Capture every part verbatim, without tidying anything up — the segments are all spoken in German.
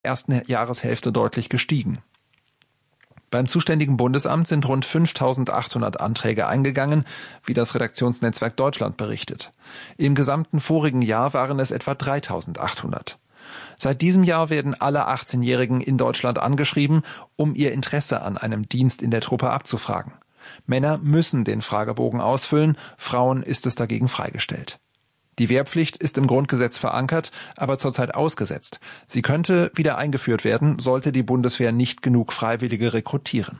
ersten Jahreshälfte deutlich gestiegen. Beim zuständigen Bundesamt sind rund fünftausendachthundert Anträge eingegangen, wie das Redaktionsnetzwerk Deutschland berichtet. Im gesamten vorigen Jahr waren es etwa dreitausendachthundert. Seit diesem Jahr werden alle achtzehnjährigen in Deutschland angeschrieben, um ihr Interesse an einem Dienst in der Truppe abzufragen. Männer müssen den Fragebogen ausfüllen, Frauen ist es dagegen freigestellt. Die Wehrpflicht ist im Grundgesetz verankert, aber zurzeit ausgesetzt. Sie könnte wieder eingeführt werden, sollte die Bundeswehr nicht genug Freiwillige rekrutieren.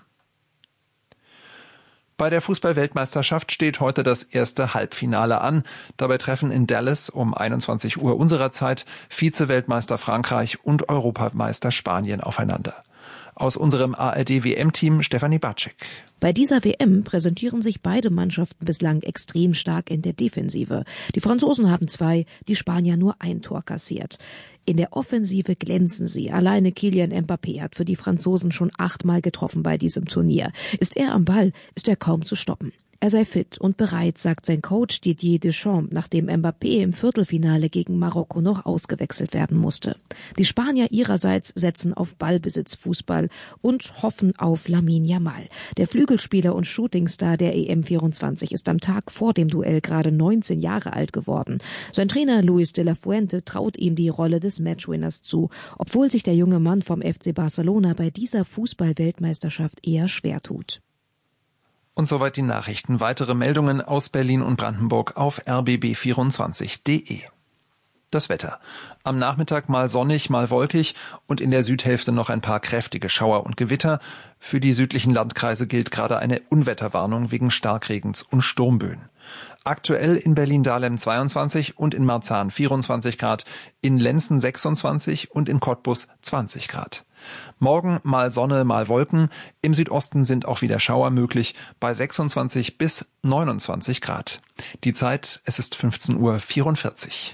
Bei der Fußball-Weltmeisterschaft steht heute das erste Halbfinale an. Dabei treffen in Dallas um einundzwanzig Uhr unserer Zeit Vize-Weltmeister Frankreich und Europameister Spanien aufeinander. Aus unserem A R D-W M-Team Stefanie Batschik. Bei dieser W M präsentieren sich beide Mannschaften bislang extrem stark in der Defensive. Die Franzosen haben zwei, die Spanier nur ein Tor kassiert. In der Offensive glänzen sie. Alleine Kylian Mbappé hat für die Franzosen schon achtmal getroffen bei diesem Turnier. Ist er am Ball, ist er kaum zu stoppen. Er sei fit und bereit, sagt sein Coach Didier Deschamps, nachdem Mbappé im Viertelfinale gegen Marokko noch ausgewechselt werden musste. Die Spanier ihrerseits setzen auf Ballbesitzfußball und hoffen auf Lamine Yamal. Der Flügelspieler und Shootingstar der E M vierundzwanzig ist am Tag vor dem Duell gerade neunzehn Jahre alt geworden. Sein Trainer Luis de la Fuente traut ihm die Rolle des Matchwinners zu, obwohl sich der junge Mann vom F C Barcelona bei dieser Fußball-Weltmeisterschaft eher schwer tut. Und soweit die Nachrichten. Weitere Meldungen aus Berlin und Brandenburg auf r b b vierundzwanzig punkt d e. Das Wetter. Am Nachmittag mal sonnig, mal wolkig und in der Südhälfte noch ein paar kräftige Schauer und Gewitter. Für die südlichen Landkreise gilt gerade eine Unwetterwarnung wegen Starkregens und Sturmböen. Aktuell in Berlin-Dahlem zweiundzwanzig und in Marzahn vierundzwanzig Grad, in Lenzen sechsundzwanzig und in Cottbus zwanzig Grad. Morgen mal Sonne, mal Wolken. Im Südosten sind auch wieder Schauer möglich bei sechsundzwanzig bis neunundzwanzig Grad. Die Zeit, es ist fünfzehn Uhr vierundvierzig.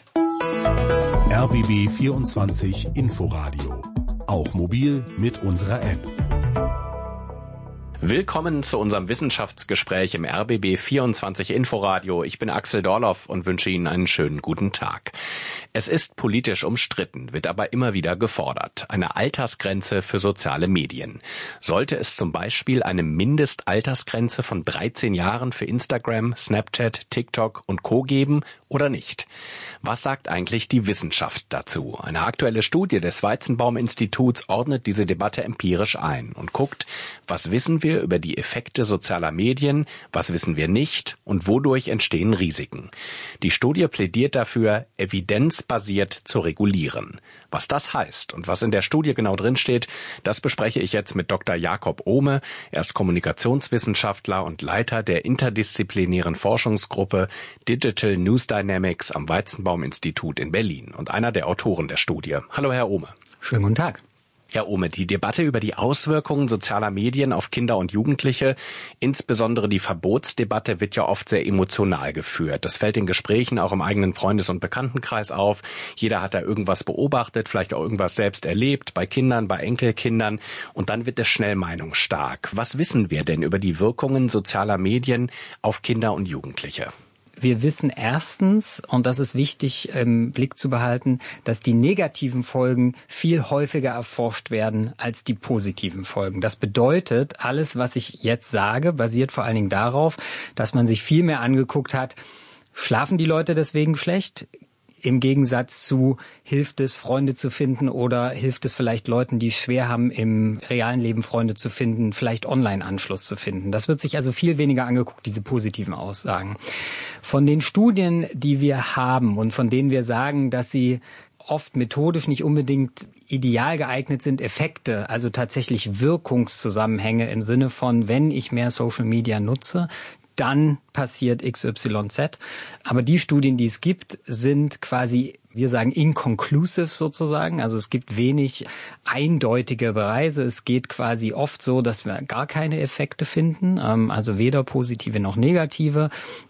R B B vierundzwanzig Inforadio. Auch mobil mit unserer App. Willkommen zu unserem Wissenschaftsgespräch im R B B vierundzwanzig Inforadio. Ich bin Axel Dorloff und wünsche Ihnen einen schönen guten Tag. Es ist politisch umstritten, wird aber immer wieder gefordert. Eine Altersgrenze für soziale Medien. Sollte es zum Beispiel eine Mindestaltersgrenze von dreizehn Jahren für Instagram, Snapchat, TikTok und Co. geben oder nicht? Was sagt eigentlich die Wissenschaft dazu? Eine aktuelle Studie des Weizenbaum-Instituts ordnet diese Debatte empirisch ein und guckt, was wissen wir über die Effekte sozialer Medien, was wissen wir nicht und wodurch entstehen Risiken. Die Studie plädiert dafür, evidenzbasiert zu regulieren. Was das heißt und was in der Studie genau drinsteht, das bespreche ich jetzt mit Doktor Jakob Ohme. Er ist Kommunikationswissenschaftler und Leiter der interdisziplinären Forschungsgruppe Digital News Dynamics am Weizenbaum-Institut in Berlin und einer der Autoren der Studie. Hallo, Herr Ohme. Schönen guten Tag. Herr Ohme, die Debatte über die Auswirkungen sozialer Medien auf Kinder und Jugendliche, insbesondere die Verbotsdebatte, wird ja oft sehr emotional geführt. Das fällt in Gesprächen auch im eigenen Freundes- und Bekanntenkreis auf. Jeder hat da irgendwas beobachtet, vielleicht auch irgendwas selbst erlebt, bei Kindern, bei Enkelkindern. Und dann wird es schnell meinungsstark. Was wissen wir denn über die Wirkungen sozialer Medien auf Kinder und Jugendliche? Wir wissen erstens, und das ist wichtig im Blick zu behalten, dass die negativen Folgen viel häufiger erforscht werden als die positiven Folgen. Das bedeutet, alles, was ich jetzt sage, basiert vor allen Dingen darauf, dass man sich viel mehr angeguckt hat, schlafen die Leute deswegen schlecht? Im Gegensatz zu, hilft es, Freunde zu finden oder hilft es vielleicht Leuten, die es schwer haben, im realen Leben Freunde zu finden, vielleicht Online-Anschluss zu finden. Das wird sich also viel weniger angeguckt, diese positiven Aussagen. Von den Studien, die wir haben und von denen wir sagen, dass sie oft methodisch nicht unbedingt ideal geeignet sind, Effekte, also tatsächlich Wirkungszusammenhänge im Sinne von, wenn ich mehr Social Media nutze, dann passiert X Y Z. Aber die Studien, die es gibt, sind quasi, wir sagen, inconclusive sozusagen. Also es gibt wenig eindeutige Beweise. Es geht quasi oft so, dass wir gar keine Effekte finden, also weder positive noch negative.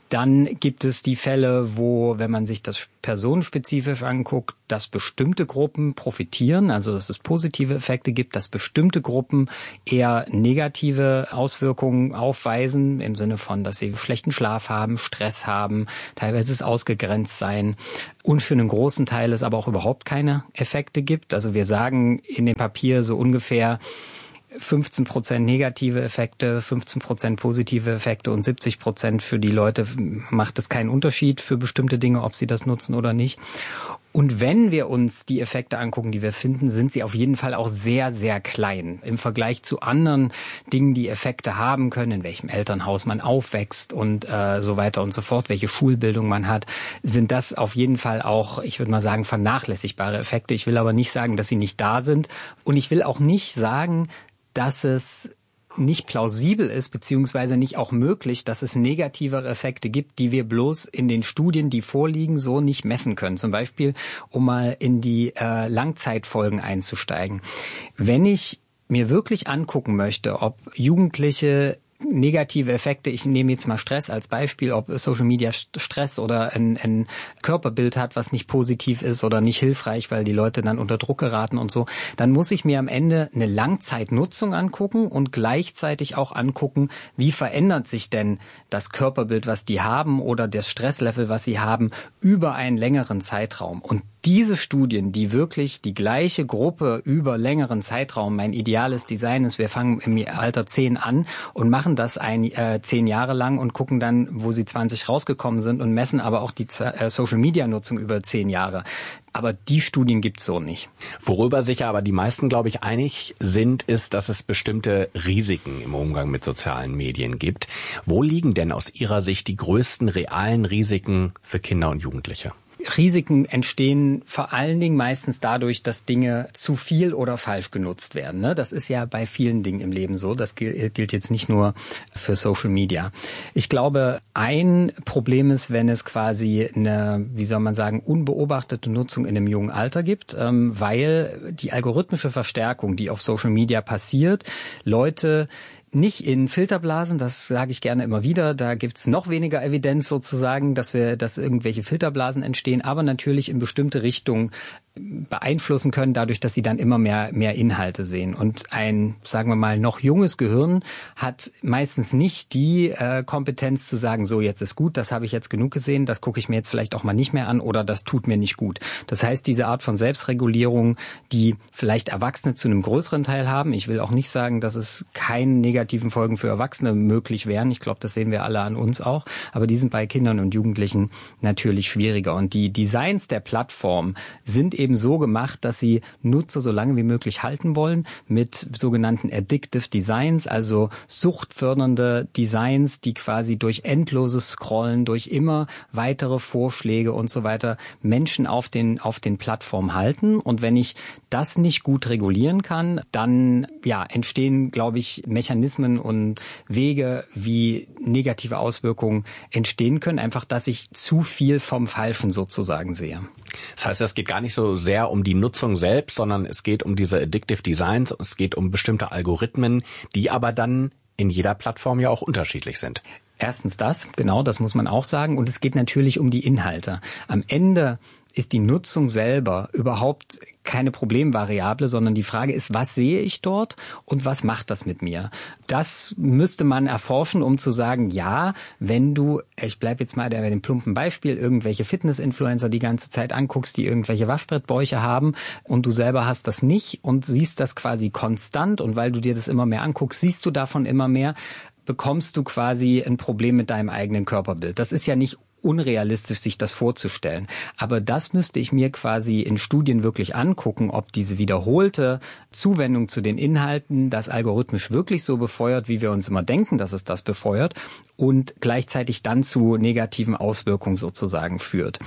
Dann gibt es die Fälle, wo, wenn man sich das personenspezifisch anguckt, dass bestimmte Gruppen profitieren, also dass es positive Effekte gibt, dass bestimmte Gruppen eher negative Auswirkungen aufweisen, im Sinne von, dass sie schlechten Schlaf haben, Stress haben, teilweise es ausgegrenzt sein und für einen großen Teil es aber auch überhaupt keine Effekte gibt. Also wir sagen in dem Papier so ungefähr fünfzehn Prozent negative Effekte, fünfzehn Prozent positive Effekte und siebzig Prozent für die Leute macht es keinen Unterschied für bestimmte Dinge, ob sie das nutzen oder nicht. Und wenn wir uns die Effekte angucken, die wir finden, sind sie auf jeden Fall auch sehr, sehr klein. Im Vergleich zu anderen Dingen, die Effekte haben können, in welchem Elternhaus man aufwächst und äh, so weiter und so fort, welche Schulbildung man hat, sind das auf jeden Fall auch, ich würde mal sagen, vernachlässigbare Effekte. Ich will aber nicht sagen, dass sie nicht da sind. Und ich will auch nicht sagen, dass es nicht plausibel ist, beziehungsweise nicht auch möglich, dass es negativere Effekte gibt, die wir bloß in den Studien, die vorliegen, so nicht messen können. Zum Beispiel, um mal in die äh, Langzeitfolgen einzusteigen. Wenn ich mir wirklich angucken möchte, ob Jugendliche negative Effekte, ich nehme jetzt mal Stress als Beispiel, ob Social Media Stress oder ein, ein Körperbild hat, was nicht positiv ist oder nicht hilfreich, weil die Leute dann unter Druck geraten und so, dann muss ich mir am Ende eine Langzeitnutzung angucken und gleichzeitig auch angucken, wie verändert sich denn das Körperbild, was die haben oder das Stresslevel, was sie haben, über einen längeren Zeitraum. Und diese Studien, die wirklich die gleiche Gruppe über längeren Zeitraum, mein ideales Design ist, wir fangen im Alter zehn an und machen das ein, äh, zehn Jahre lang und gucken dann, wo sie zwanzig rausgekommen sind und messen aber auch die äh, Social-Media-Nutzung über zehn Jahre. Aber die Studien gibt's so nicht. Worüber sich aber die meisten, glaube ich, einig sind, ist, dass es bestimmte Risiken im Umgang mit sozialen Medien gibt. Wo liegen denn aus Ihrer Sicht die größten realen Risiken für Kinder und Jugendliche? Risiken entstehen vor allen Dingen meistens dadurch, dass Dinge zu viel oder falsch genutzt werden. Ne? Das ist ja bei vielen Dingen im Leben so. Das gilt jetzt nicht nur für Social Media. Ich glaube, ein Problem ist, wenn es quasi eine, wie soll man sagen, unbeobachtete Nutzung in einem jungen Alter gibt, ähm, weil die algorithmische Verstärkung, die auf Social Media passiert, Leute nicht in Filterblasen, das sage ich gerne immer wieder, da gibt's noch weniger Evidenz sozusagen, dass wir, dass irgendwelche Filterblasen entstehen, aber natürlich in bestimmte Richtungen beeinflussen können, dadurch, dass sie dann immer mehr mehr Inhalte sehen. Und ein, sagen wir mal, noch junges Gehirn hat meistens nicht die äh, Kompetenz zu sagen, so jetzt ist gut, das habe ich jetzt genug gesehen, das gucke ich mir jetzt vielleicht auch mal nicht mehr an oder das tut mir nicht gut. Das heißt, diese Art von Selbstregulierung, die vielleicht Erwachsene zu einem größeren Teil haben, ich will auch nicht sagen, dass es keine negativen Folgen für Erwachsene möglich wären, ich glaube, das sehen wir alle an uns auch, aber die sind bei Kindern und Jugendlichen natürlich schwieriger. Und die Designs der Plattform sind eben so gemacht, dass sie Nutzer so lange wie möglich halten wollen mit sogenannten Addictive Designs, also suchtfördernde Designs, die quasi durch endloses Scrollen, durch immer weitere Vorschläge und so weiter Menschen auf den auf den Plattformen halten. Und wenn ich das nicht gut regulieren kann, dann ja entstehen, glaube ich, Mechanismen und Wege, wie negative Auswirkungen entstehen können. Einfach, dass ich zu viel vom Falschen sozusagen sehe. Das heißt, es geht gar nicht so sehr um die Nutzung selbst, sondern es geht um diese Addictive Designs, es geht um bestimmte Algorithmen, die aber dann in jeder Plattform ja auch unterschiedlich sind. Erstens das, genau, das muss man auch sagen. Und es geht natürlich um die Inhalte. Am Ende ist die Nutzung selber überhaupt keine Problemvariable, sondern die Frage ist, was sehe ich dort und was macht das mit mir? Das müsste man erforschen, um zu sagen, ja, wenn du, ich bleibe jetzt mal bei dem plumpen Beispiel, irgendwelche Fitness-Influencer die ganze Zeit anguckst, die irgendwelche Waschbrettbäuche haben und du selber hast das nicht und siehst das quasi konstant und weil du dir das immer mehr anguckst, siehst du davon immer mehr, bekommst du quasi ein Problem mit deinem eigenen Körperbild. Das ist ja nicht unrealistisch, sich das vorzustellen. Aber das müsste ich mir quasi in Studien wirklich angucken, ob diese wiederholte Zuwendung zu den Inhalten das algorithmisch wirklich so befeuert, wie wir uns immer denken, dass es das befeuert und gleichzeitig dann zu negativen Auswirkungen sozusagen führt.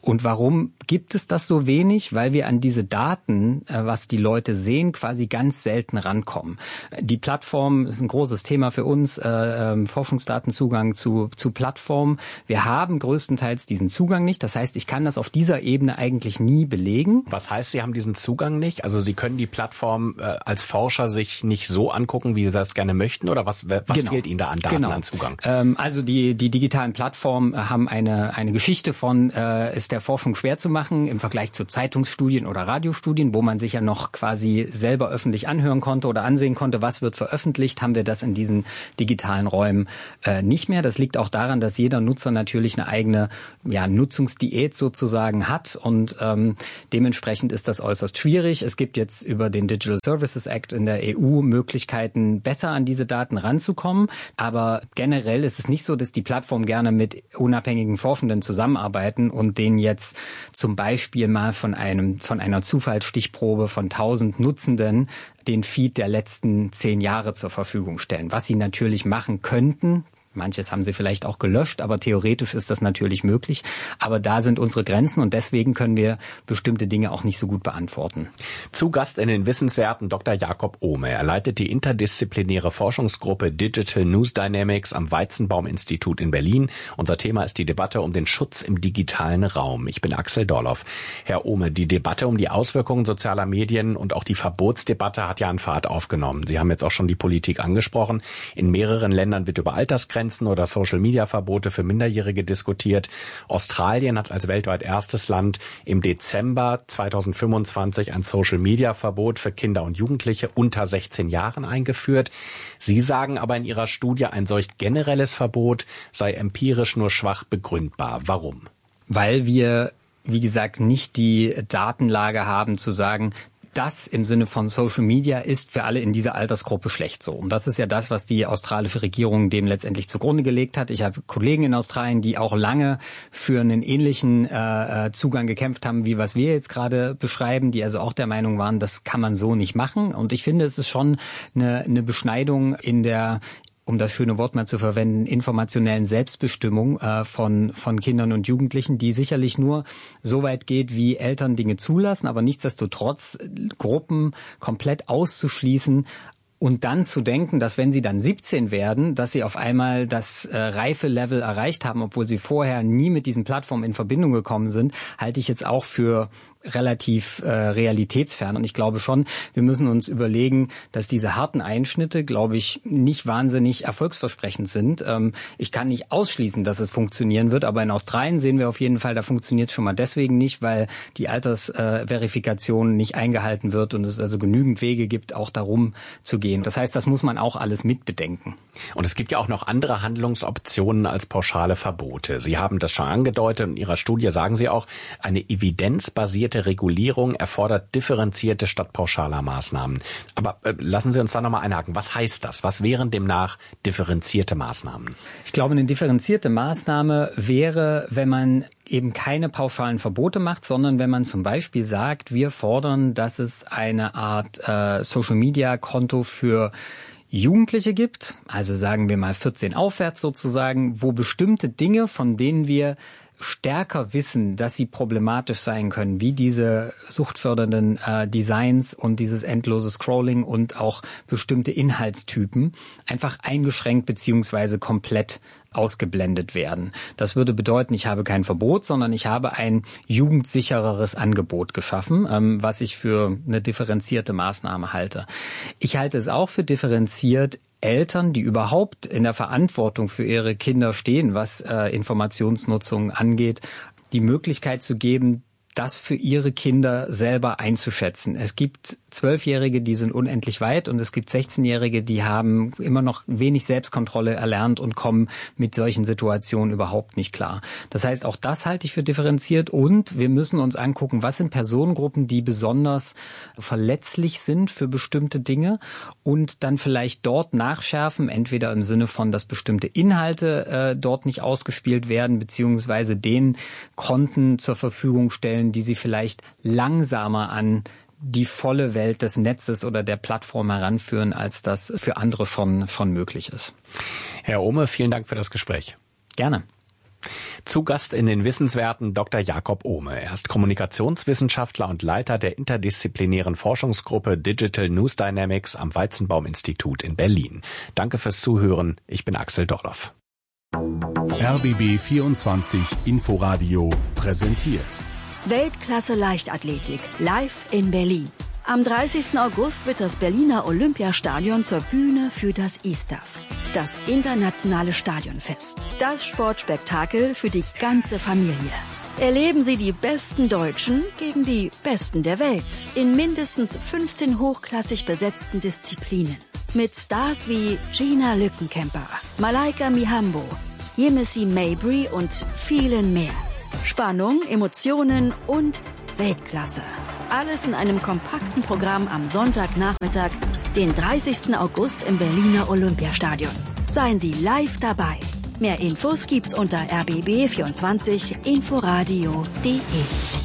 Und warum gibt es das so wenig? Weil wir an diese Daten, was die Leute sehen, quasi ganz selten rankommen. Die Plattform ist ein großes Thema für uns, äh, Forschungsdatenzugang zu, zu Plattformen. Wir haben größtenteils diesen Zugang nicht. Das heißt, ich kann das auf dieser Ebene eigentlich nie belegen. Was heißt, Sie haben diesen Zugang nicht? Also Sie können die Plattform äh, als Forscher sich nicht so angucken, wie Sie das gerne möchten? Oder was, was genau. fehlt Ihnen da an Daten, genau. an Zugang? Ähm, also die, die digitalen Plattformen haben eine, eine Geschichte von, äh, ist der Forschung schwer zu machen im Vergleich zu Zeitungsstudien oder Radiostudien, wo man sich ja noch quasi selber öffentlich anhören konnte oder ansehen konnte, was wird veröffentlicht, haben wir das in diesen digitalen Räumen äh, nicht mehr. Das liegt auch daran, dass jeder Nutzer natürlich eine eigene ja, Nutzungsdiät sozusagen hat und ähm, dementsprechend ist das äußerst schwierig. Es gibt jetzt über den Digital Services Act in der E U Möglichkeiten, besser an diese Daten ranzukommen, aber generell ist es nicht so, dass die Plattformen gerne mit unabhängigen Forschenden zusammenarbeiten und denen jetzt zum Beispiel mal von einem von einer Zufallsstichprobe von tausend Nutzenden den Feed der letzten zehn Jahre zur Verfügung stellen. Was sie natürlich machen könnten, manches haben sie vielleicht auch gelöscht, aber theoretisch ist das natürlich möglich. Aber da sind unsere Grenzen und deswegen können wir bestimmte Dinge auch nicht so gut beantworten. Zu Gast in den Wissenswerten Doktor Jakob Ohme. Er leitet die interdisziplinäre Forschungsgruppe Digital News Dynamics am Weizenbaum-Institut in Berlin. Unser Thema ist die Debatte um den Schutz im digitalen Raum. Ich bin Axel Dorloff. Herr Ohme, die Debatte um die Auswirkungen sozialer Medien und auch die Verbotsdebatte hat ja an Fahrt aufgenommen. Sie haben jetzt auch schon die Politik angesprochen. In mehreren Ländern wird über Altersgrenzen oder Social-Media-Verbote für Minderjährige diskutiert. Australien hat als weltweit erstes Land im Dezember zweitausendfünfundzwanzig ein Social-Media-Verbot für Kinder und Jugendliche unter sechzehn Jahren eingeführt. Sie sagen aber in Ihrer Studie, ein solch generelles Verbot sei empirisch nur schwach begründbar. Warum? Weil wir, wie gesagt, nicht die Datenlage haben zu sagen, das im Sinne von Social Media ist für alle in dieser Altersgruppe schlecht so. Und das ist ja das, was die australische Regierung dem letztendlich zugrunde gelegt hat. Ich habe Kollegen in Australien, die auch lange für einen ähnlichen äh, Zugang gekämpft haben, wie was wir jetzt gerade beschreiben, die also auch der Meinung waren, das kann man so nicht machen. Und ich finde, es ist schon eine, eine Beschneidung in der, um das schöne Wort mal zu verwenden, informationellen Selbstbestimmung äh, von von Kindern und Jugendlichen, die sicherlich nur so weit geht, wie Eltern Dinge zulassen, aber nichtsdestotrotz Gruppen komplett auszuschließen und dann zu denken, dass wenn sie dann siebzehn werden, dass sie auf einmal das äh, Reife-Level erreicht haben, obwohl sie vorher nie mit diesen Plattformen in Verbindung gekommen sind, halte ich jetzt auch für relativ äh, realitätsfern. Und ich glaube schon, wir müssen uns überlegen, dass diese harten Einschnitte, glaube ich, nicht wahnsinnig erfolgsversprechend sind. Ähm, ich kann nicht ausschließen, dass es funktionieren wird, aber in Australien sehen wir auf jeden Fall, da funktioniert es schon mal deswegen nicht, weil die Altersverifikation äh, nicht eingehalten wird und es also genügend Wege gibt, auch darum zu gehen. Das heißt, das muss man auch alles mitbedenken. Und es gibt ja auch noch andere Handlungsoptionen als pauschale Verbote. Sie haben das schon angedeutet. In Ihrer Studie sagen Sie auch, eine evidenzbasierte Regulierung erfordert differenzierte statt pauschaler Maßnahmen. Aber äh, lassen Sie uns da nochmal einhaken. Was heißt das? Was wären demnach differenzierte Maßnahmen? Ich glaube, eine differenzierte Maßnahme wäre, wenn man eben keine pauschalen Verbote macht, sondern wenn man zum Beispiel sagt, wir fordern, dass es eine Art äh, Social-Media-Konto für Jugendliche gibt, also sagen wir mal vierzehn aufwärts sozusagen, wo bestimmte Dinge, von denen wir stärker wissen, dass sie problematisch sein können, wie diese suchtfördernden äh, Designs und dieses endlose Scrolling und auch bestimmte Inhaltstypen einfach eingeschränkt beziehungsweise komplett ausgeblendet werden. Das würde bedeuten, ich habe kein Verbot, sondern ich habe ein jugendsichereres Angebot geschaffen, ähm, was ich für eine differenzierte Maßnahme halte. Ich halte es auch für differenziert, Eltern, die überhaupt in der Verantwortung für ihre Kinder stehen, was äh, Informationsnutzung angeht, die Möglichkeit zu geben, das für ihre Kinder selber einzuschätzen. Es gibt Zwölfjährige, die sind unendlich weit und es gibt sechzehnjährige, die haben immer noch wenig Selbstkontrolle erlernt und kommen mit solchen Situationen überhaupt nicht klar. Das heißt, auch das halte ich für differenziert und wir müssen uns angucken, was sind Personengruppen, die besonders verletzlich sind für bestimmte Dinge und dann vielleicht dort nachschärfen, entweder im Sinne von, dass bestimmte Inhalte äh, dort nicht ausgespielt werden, beziehungsweise den Konten zur Verfügung stellen, die sie vielleicht langsamer an die volle Welt des Netzes oder der Plattform heranführen, als das für andere schon, schon möglich ist. Herr Ohme, vielen Dank für das Gespräch. Gerne. Zu Gast in den Wissenswerten Doktor Jakob Ohme. Er ist Kommunikationswissenschaftler und Leiter der interdisziplinären Forschungsgruppe Digital News Dynamics am Weizenbaum-Institut in Berlin. Danke fürs Zuhören. Ich bin Axel Dorloff. R B B vierundzwanzig Inforadio präsentiert Weltklasse Leichtathletik live in Berlin. Am dreißigsten August wird das Berliner Olympiastadion zur Bühne für das I S T A F, das internationale Stadionfest. Das Sportspektakel für die ganze Familie. Erleben Sie die besten Deutschen gegen die besten der Welt in mindestens fünfzehn hochklassig besetzten Disziplinen. Mit Stars wie Gina Lückenkämper, Malaika Mihambo, Yemisi Mabry und vielen mehr. Spannung, Emotionen und Weltklasse. Alles in einem kompakten Programm am Sonntagnachmittag, den dreißigsten August im Berliner Olympiastadion. Seien Sie live dabei. Mehr Infos gibt's unter r b b vierundzwanzig inforadio punkt d e.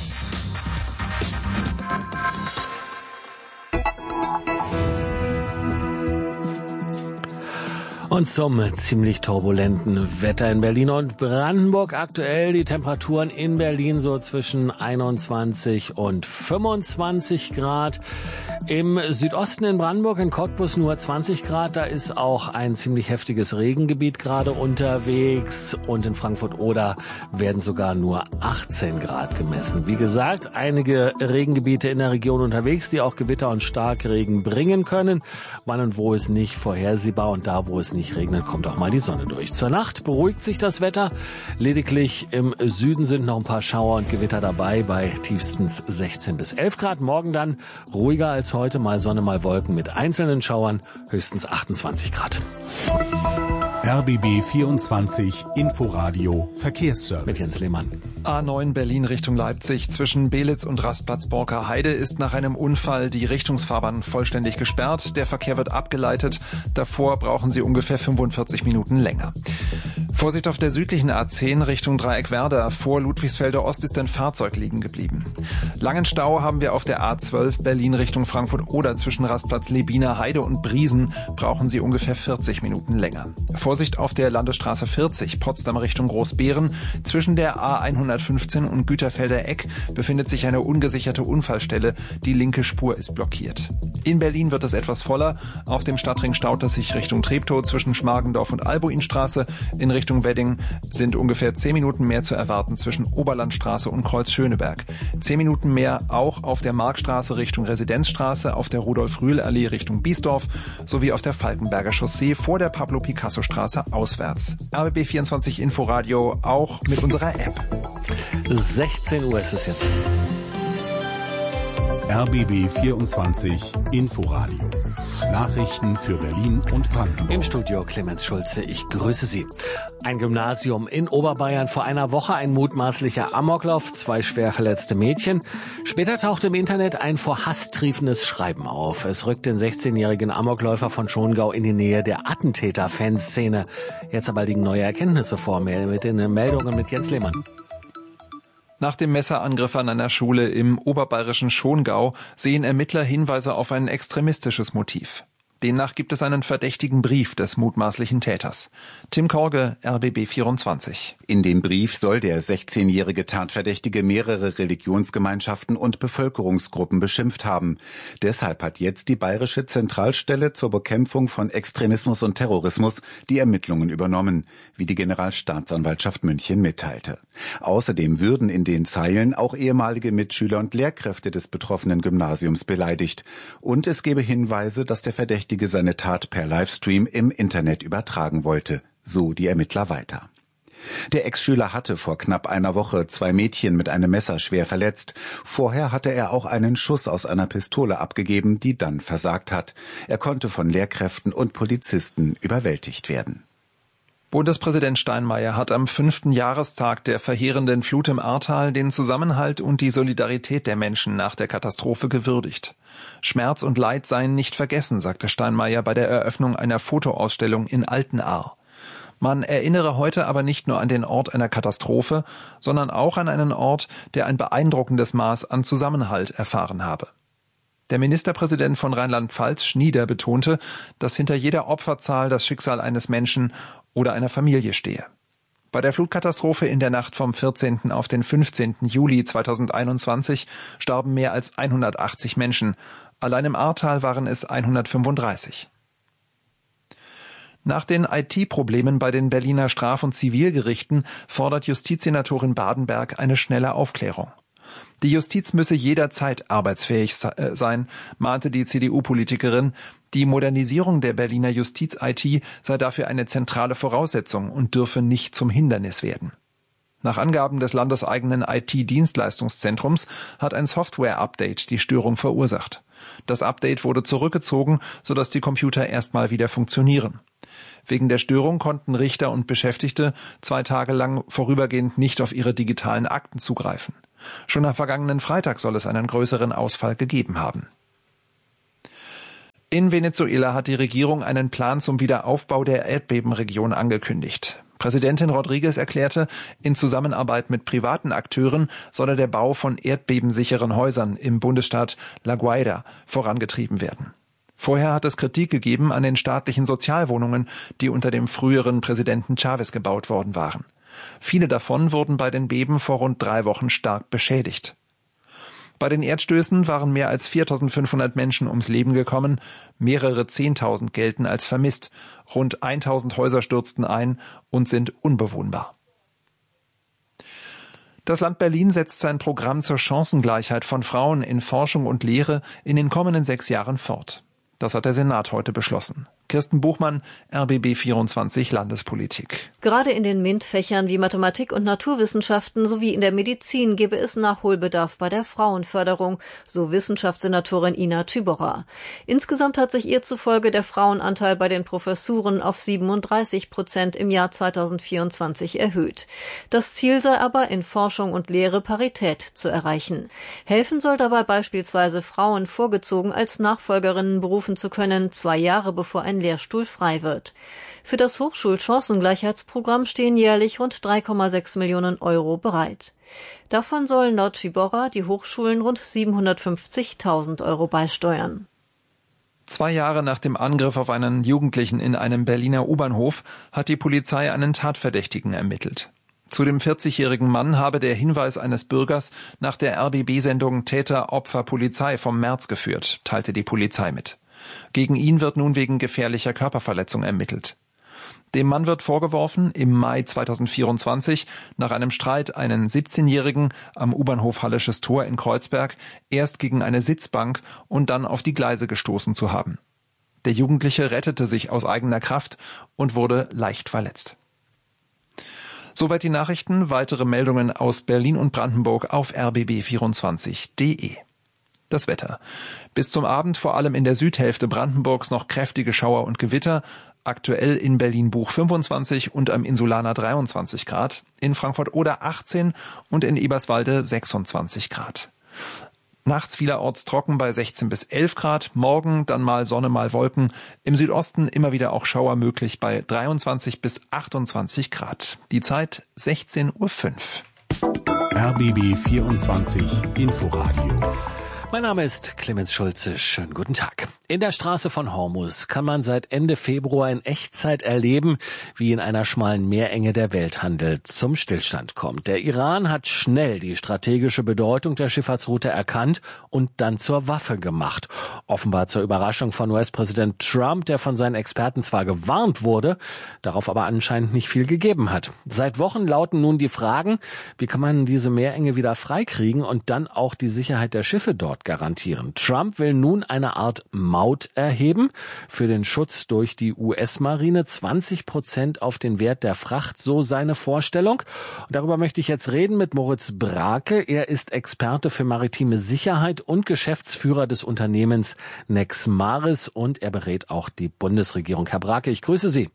Und zum ziemlich turbulenten Wetter in Berlin und Brandenburg. Aktuell die Temperaturen in Berlin so zwischen einundzwanzig und fünfundzwanzig Grad. Im Südosten in Brandenburg, in Cottbus nur zwanzig Grad. Da ist auch ein ziemlich heftiges Regengebiet gerade unterwegs. Und in Frankfurt-Oder werden sogar nur achtzehn Grad gemessen. Wie gesagt, einige Regengebiete in der Region unterwegs, die auch Gewitter und Starkregen bringen können. Wann und wo ist nicht vorhersehbar. Und da, wo es nicht regnet, kommt auch mal die Sonne durch. Zur Nacht beruhigt sich das Wetter. Lediglich im Süden sind noch ein paar Schauer und Gewitter dabei bei tiefstens sechzehn bis elf Grad. Morgen dann ruhiger als heute, mal Sonne, mal Wolken mit einzelnen Schauern, höchstens achtundzwanzig Grad. R B B vierundzwanzig Inforadio Verkehrsservice. Mit Jens Lehmann. A neun Berlin Richtung Leipzig zwischen Belitz und Rastplatz Borker-Heide ist nach einem Unfall die Richtungsfahrbahn vollständig gesperrt. Der Verkehr wird abgeleitet. Davor brauchen Sie ungefähr fünfundvierzig Minuten länger. Vorsicht auf der südlichen A zehn Richtung Dreieckwerder. Vor Ludwigsfelder Ost ist ein Fahrzeug liegen geblieben. Langen Stau haben wir auf der A zwölf Berlin Richtung Frankfurt-Oder zwischen Rastplatz Lebiner Heide und Briesen. Brauchen Sie ungefähr vierzig Minuten länger. Vorsicht auf der Landesstraße vierzig Potsdam Richtung Großbeeren. Zwischen der A hundertfünfzehn und Güterfelder Eck befindet sich eine ungesicherte Unfallstelle. Die linke Spur ist blockiert. In Berlin wird es etwas voller. Auf dem Stadtring staut es sich Richtung Treptow zwischen Schmargendorf und Albuinstraße. In Richtung Wedding sind ungefähr zehn Minuten mehr zu erwarten zwischen Oberlandstraße und Kreuz Schöneberg. zehn Minuten mehr auch auf der Markstraße Richtung Residenzstraße, auf der Rudolf-Rühl-Allee Richtung Biesdorf sowie auf der Falkenberger Chaussee vor der Pablo-Picasso-Straße auswärts. R B B vierundzwanzig Inforadio auch mit unserer App. sechzehn Uhr ist es jetzt. R B B vierundzwanzig Inforadio. Nachrichten für Berlin und Brandenburg. Im Studio Clemens Schulze, ich grüße Sie. Ein Gymnasium in Oberbayern, vor einer Woche ein mutmaßlicher Amoklauf, zwei schwer verletzte Mädchen. Später tauchte im Internet ein vor Hass triefendes Schreiben auf. Es rückt den sechzehnjährigen Amokläufer von Schongau in die Nähe der Attentäter-Fanszene. Jetzt aber liegen neue Erkenntnisse vor. Mehr mit den Meldungen mit Jens Lehmann. Nach dem Messerangriff an einer Schule im oberbayerischen Schongau sehen Ermittler Hinweise auf ein extremistisches Motiv. Demnach gibt es einen verdächtigen Brief des mutmaßlichen Täters. Tim Korge, R B B vierundzwanzig. In dem Brief soll der sechzehnjährige Tatverdächtige mehrere Religionsgemeinschaften und Bevölkerungsgruppen beschimpft haben. Deshalb hat jetzt die Bayerische Zentralstelle zur Bekämpfung von Extremismus und Terrorismus die Ermittlungen übernommen, wie die Generalstaatsanwaltschaft München mitteilte. Außerdem würden in den Zeilen auch ehemalige Mitschüler und Lehrkräfte des betroffenen Gymnasiums beleidigt. Und es gebe Hinweise, dass der Verdächtige seine Tat per Livestream im Internet übertragen wollte, so die Ermittler weiter. Der Ex-Schüler hatte vor knapp einer Woche zwei Mädchen mit einem Messer schwer verletzt. Vorher hatte er auch einen Schuss aus einer Pistole abgegeben, die dann versagt hat. Er konnte von Lehrkräften und Polizisten überwältigt werden. Bundespräsident Steinmeier hat am fünften Jahrestag der verheerenden Flut im Ahrtal den Zusammenhalt und die Solidarität der Menschen nach der Katastrophe gewürdigt. Schmerz und Leid seien nicht vergessen, sagte Steinmeier bei der Eröffnung einer Fotoausstellung in Altenahr. Man erinnere heute aber nicht nur an den Ort einer Katastrophe, sondern auch an einen Ort, der ein beeindruckendes Maß an Zusammenhalt erfahren habe. Der Ministerpräsident von Rheinland-Pfalz, Schnieder, betonte, dass hinter jeder Opferzahl das Schicksal eines Menschen oder einer Familie stehe. Bei der Flutkatastrophe in der Nacht vom vierzehnten auf den fünfzehnten Juli zweitausendeinundzwanzig starben mehr als hundertachtzig Menschen. Allein im Ahrtal waren es hundertfünfunddreißig. Nach den I T-Problemen bei den Berliner Straf- und Zivilgerichten fordert Justizsenatorin Badenberg eine schnelle Aufklärung. Die Justiz müsse jederzeit arbeitsfähig sein, mahnte die C D U-Politikerin. Die Modernisierung der Berliner Justiz-I T sei dafür eine zentrale Voraussetzung und dürfe nicht zum Hindernis werden. Nach Angaben des landeseigenen I T-Dienstleistungszentrums hat ein Software-Update die Störung verursacht. Das Update wurde zurückgezogen, sodass die Computer erstmal wieder funktionieren. Wegen der Störung konnten Richter und Beschäftigte zwei Tage lang vorübergehend nicht auf ihre digitalen Akten zugreifen. Schon am vergangenen Freitag soll es einen größeren Ausfall gegeben haben. In Venezuela hat die Regierung einen Plan zum Wiederaufbau der Erdbebenregion angekündigt. Präsidentin Rodriguez erklärte, in Zusammenarbeit mit privaten Akteuren solle der Bau von erdbebensicheren Häusern im Bundesstaat La Guaira vorangetrieben werden. Vorher hat es Kritik gegeben an den staatlichen Sozialwohnungen, die unter dem früheren Präsidenten Chávez gebaut worden waren. Viele davon wurden bei den Beben vor rund drei Wochen stark beschädigt. Bei den Erdstößen waren mehr als viertausendfünfhundert Menschen ums Leben gekommen, mehrere Zehntausend gelten als vermisst, rund tausend Häuser stürzten ein und sind unbewohnbar. Das Land Berlin setzt sein Programm zur Chancengleichheit von Frauen in Forschung und Lehre in den kommenden sechs Jahren fort. Das hat der Senat heute beschlossen. Kirsten Buchmann, R B B vierundzwanzig Landespolitik. Gerade in den MINT-Fächern wie Mathematik und Naturwissenschaften sowie in der Medizin gebe es Nachholbedarf bei der Frauenförderung, so Wissenschaftssenatorin Ina Tüborer. Insgesamt hat sich ihr zufolge der Frauenanteil bei den Professuren auf siebenunddreißig Prozent im Jahr zweitausendvierundzwanzig erhöht. Das Ziel sei aber, in Forschung und Lehre Parität zu erreichen. Helfen soll dabei beispielsweise, Frauen vorgezogen als Nachfolgerinnen berufen zu können, zwei Jahre bevor ein Lehrstuhl frei wird. Für das Hochschulchancengleichheitsprogramm stehen jährlich rund drei Komma sechs Millionen Euro bereit. Davon sollen laut Tüborer die Hochschulen rund siebenhundertfünfzigtausend Euro beisteuern. Zwei Jahre nach dem Angriff auf einen Jugendlichen in einem Berliner U-Bahnhof hat die Polizei einen Tatverdächtigen ermittelt. Zu dem vierzigjährigen Mann habe der Hinweis eines Bürgers nach der R B B-Sendung Täter, Opfer, Polizei vom März geführt, teilte die Polizei mit. Gegen ihn wird nun wegen gefährlicher Körperverletzung ermittelt. Dem Mann wird vorgeworfen, im Mai zweitausendvierundzwanzig nach einem Streit einen siebzehnjährigen am U-Bahnhof Hallisches Tor in Kreuzberg erst gegen eine Sitzbank und dann auf die Gleise gestoßen zu haben. Der Jugendliche rettete sich aus eigener Kraft und wurde leicht verletzt. Soweit die Nachrichten. Weitere Meldungen aus Berlin und Brandenburg auf r b b vierundzwanzig punkt d e. Das Wetter. Bis zum Abend vor allem in der Südhälfte Brandenburgs noch kräftige Schauer und Gewitter. Aktuell in Berlin-Buch fünfundzwanzig und am Insulaner dreiundzwanzig Grad. In Frankfurt-Oder achtzehn und in Eberswalde sechsundzwanzig Grad. Nachts vielerorts trocken bei sechzehn bis elf Grad. Morgen dann mal Sonne, mal Wolken. Im Südosten immer wieder auch Schauer möglich bei dreiundzwanzig bis achtundzwanzig Grad. Die Zeit sechzehn Uhr fünf. R B B vierundzwanzig Inforadio. Mein Name ist Clemens Schulze. Schönen guten Tag. In der Straße von Hormuz kann man seit Ende Februar in Echtzeit erleben, wie in einer schmalen Meerenge der Welthandel zum Stillstand kommt. Der Iran hat schnell die strategische Bedeutung der Schifffahrtsroute erkannt und dann zur Waffe gemacht. Offenbar zur Überraschung von U S-Präsident Trump, der von seinen Experten zwar gewarnt wurde, darauf aber anscheinend nicht viel gegeben hat. Seit Wochen lauten nun die Fragen, wie kann man diese Meerenge wieder freikriegen und dann auch die Sicherheit der Schiffe dort garantieren. Trump will nun eine Art Maut erheben für den Schutz durch die U S-Marine. zwanzig Prozent auf den Wert der Fracht, so seine Vorstellung. Und darüber möchte ich jetzt reden mit Moritz Brake. Er ist Experte für maritime Sicherheit und Geschäftsführer des Unternehmens Nexmaris und er berät auch die Bundesregierung. Herr Brake, ich grüße Sie.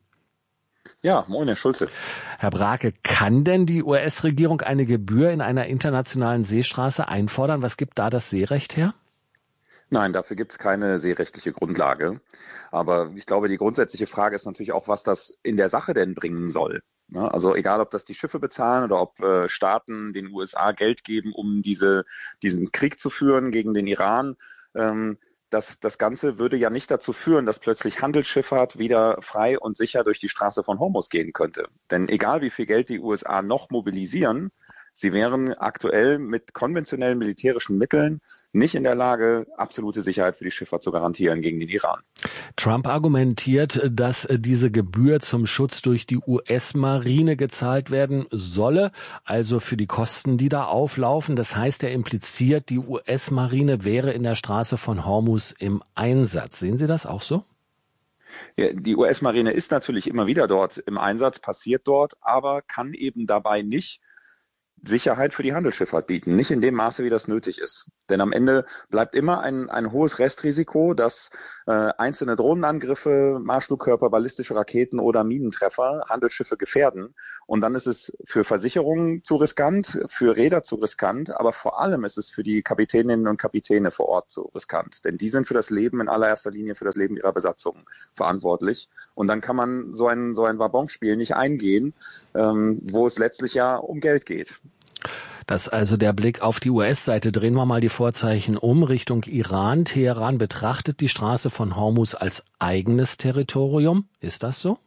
Ja, moin, Herr Schulze. Herr Brake, kann denn die U S-Regierung eine Gebühr in einer internationalen Seestraße einfordern? Was gibt da das Seerecht her? Nein, dafür gibt es keine seerechtliche Grundlage. Aber ich glaube, die grundsätzliche Frage ist natürlich auch, was das in der Sache denn bringen soll. Also egal, ob das die Schiffe bezahlen oder ob äh, Staaten den U S A Geld geben, um diese, diesen Krieg zu führen gegen den Iran. Ähm, das, das Ganze würde ja nicht dazu führen, dass plötzlich Handelsschifffahrt wieder frei und sicher durch die Straße von Hormuz gehen könnte. Denn egal wie viel Geld die U S A noch mobilisieren, sie wären aktuell mit konventionellen militärischen Mitteln nicht in der Lage, absolute Sicherheit für die Schifffahrt zu garantieren gegen den Iran. Trump argumentiert, dass diese Gebühr zum Schutz durch die U S-Marine gezahlt werden solle, also für die Kosten, die da auflaufen. Das heißt, er impliziert, die U S-Marine wäre in der Straße von Hormuz im Einsatz. Sehen Sie das auch so? Ja, die U S-Marine ist natürlich immer wieder dort im Einsatz, passiert dort, aber kann eben dabei nicht Sicherheit für die Handelsschifffahrt bieten, nicht in dem Maße, wie das nötig ist. Denn am Ende bleibt immer ein, ein hohes Restrisiko, dass äh, einzelne Drohnenangriffe, Marschflugkörper, ballistische Raketen oder Minentreffer Handelsschiffe gefährden. Und dann ist es für Versicherungen zu riskant, für Reeder zu riskant, aber vor allem ist es für die Kapitäninnen und Kapitäne vor Ort so riskant. Denn die sind für das Leben in allererster Linie für das Leben ihrer Besatzung verantwortlich. Und dann kann man so ein, so ein Wabonspiel nicht eingehen, ähm, wo es letztlich ja um Geld geht. Das ist also der Blick auf die U S-Seite. Drehen wir mal die Vorzeichen um Richtung Iran. Teheran betrachtet die Straße von Hormuz als eigenes Territorium. Ist das so?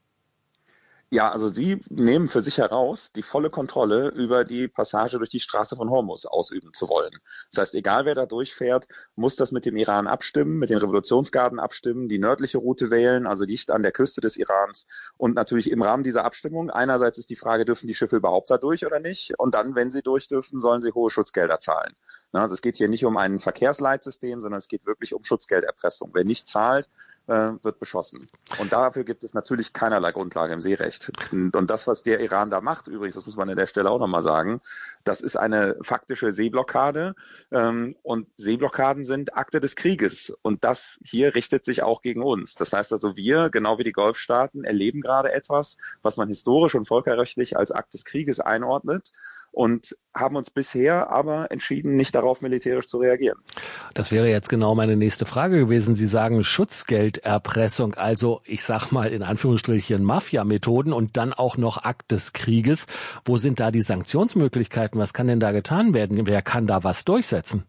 Ja, also sie nehmen für sich heraus, die volle Kontrolle über die Passage durch die Straße von Hormuz ausüben zu wollen. Das heißt, egal wer da durchfährt, muss das mit dem Iran abstimmen, mit den Revolutionsgarden abstimmen, die nördliche Route wählen, also dicht an der Küste des Irans. Und natürlich im Rahmen dieser Abstimmung, einerseits ist die Frage, dürfen die Schiffe überhaupt da durch oder nicht? Und dann, wenn sie durch dürfen, sollen sie hohe Schutzgelder zahlen. Also es geht hier nicht um ein Verkehrsleitsystem, sondern es geht wirklich um Schutzgelderpressung. Wer nicht zahlt, wird beschossen. Und dafür gibt es natürlich keinerlei Grundlage im Seerecht. Und das, was der Iran da macht, übrigens, das muss man an der Stelle auch nochmal sagen, das ist eine faktische Seeblockade. Und Seeblockaden sind Akte des Krieges. Und das hier richtet sich auch gegen uns. Das heißt also, wir, genau wie die Golfstaaten, erleben gerade etwas, was man historisch und völkerrechtlich als Akt des Krieges einordnet. Und haben uns bisher aber entschieden, nicht darauf militärisch zu reagieren. Das wäre jetzt genau meine nächste Frage gewesen. Sie sagen Schutzgelderpressung, also ich sag mal in Anführungsstrichen Mafia-Methoden und dann auch noch Akt des Krieges. Wo sind da die Sanktionsmöglichkeiten? Was kann denn da getan werden? Wer kann da was durchsetzen?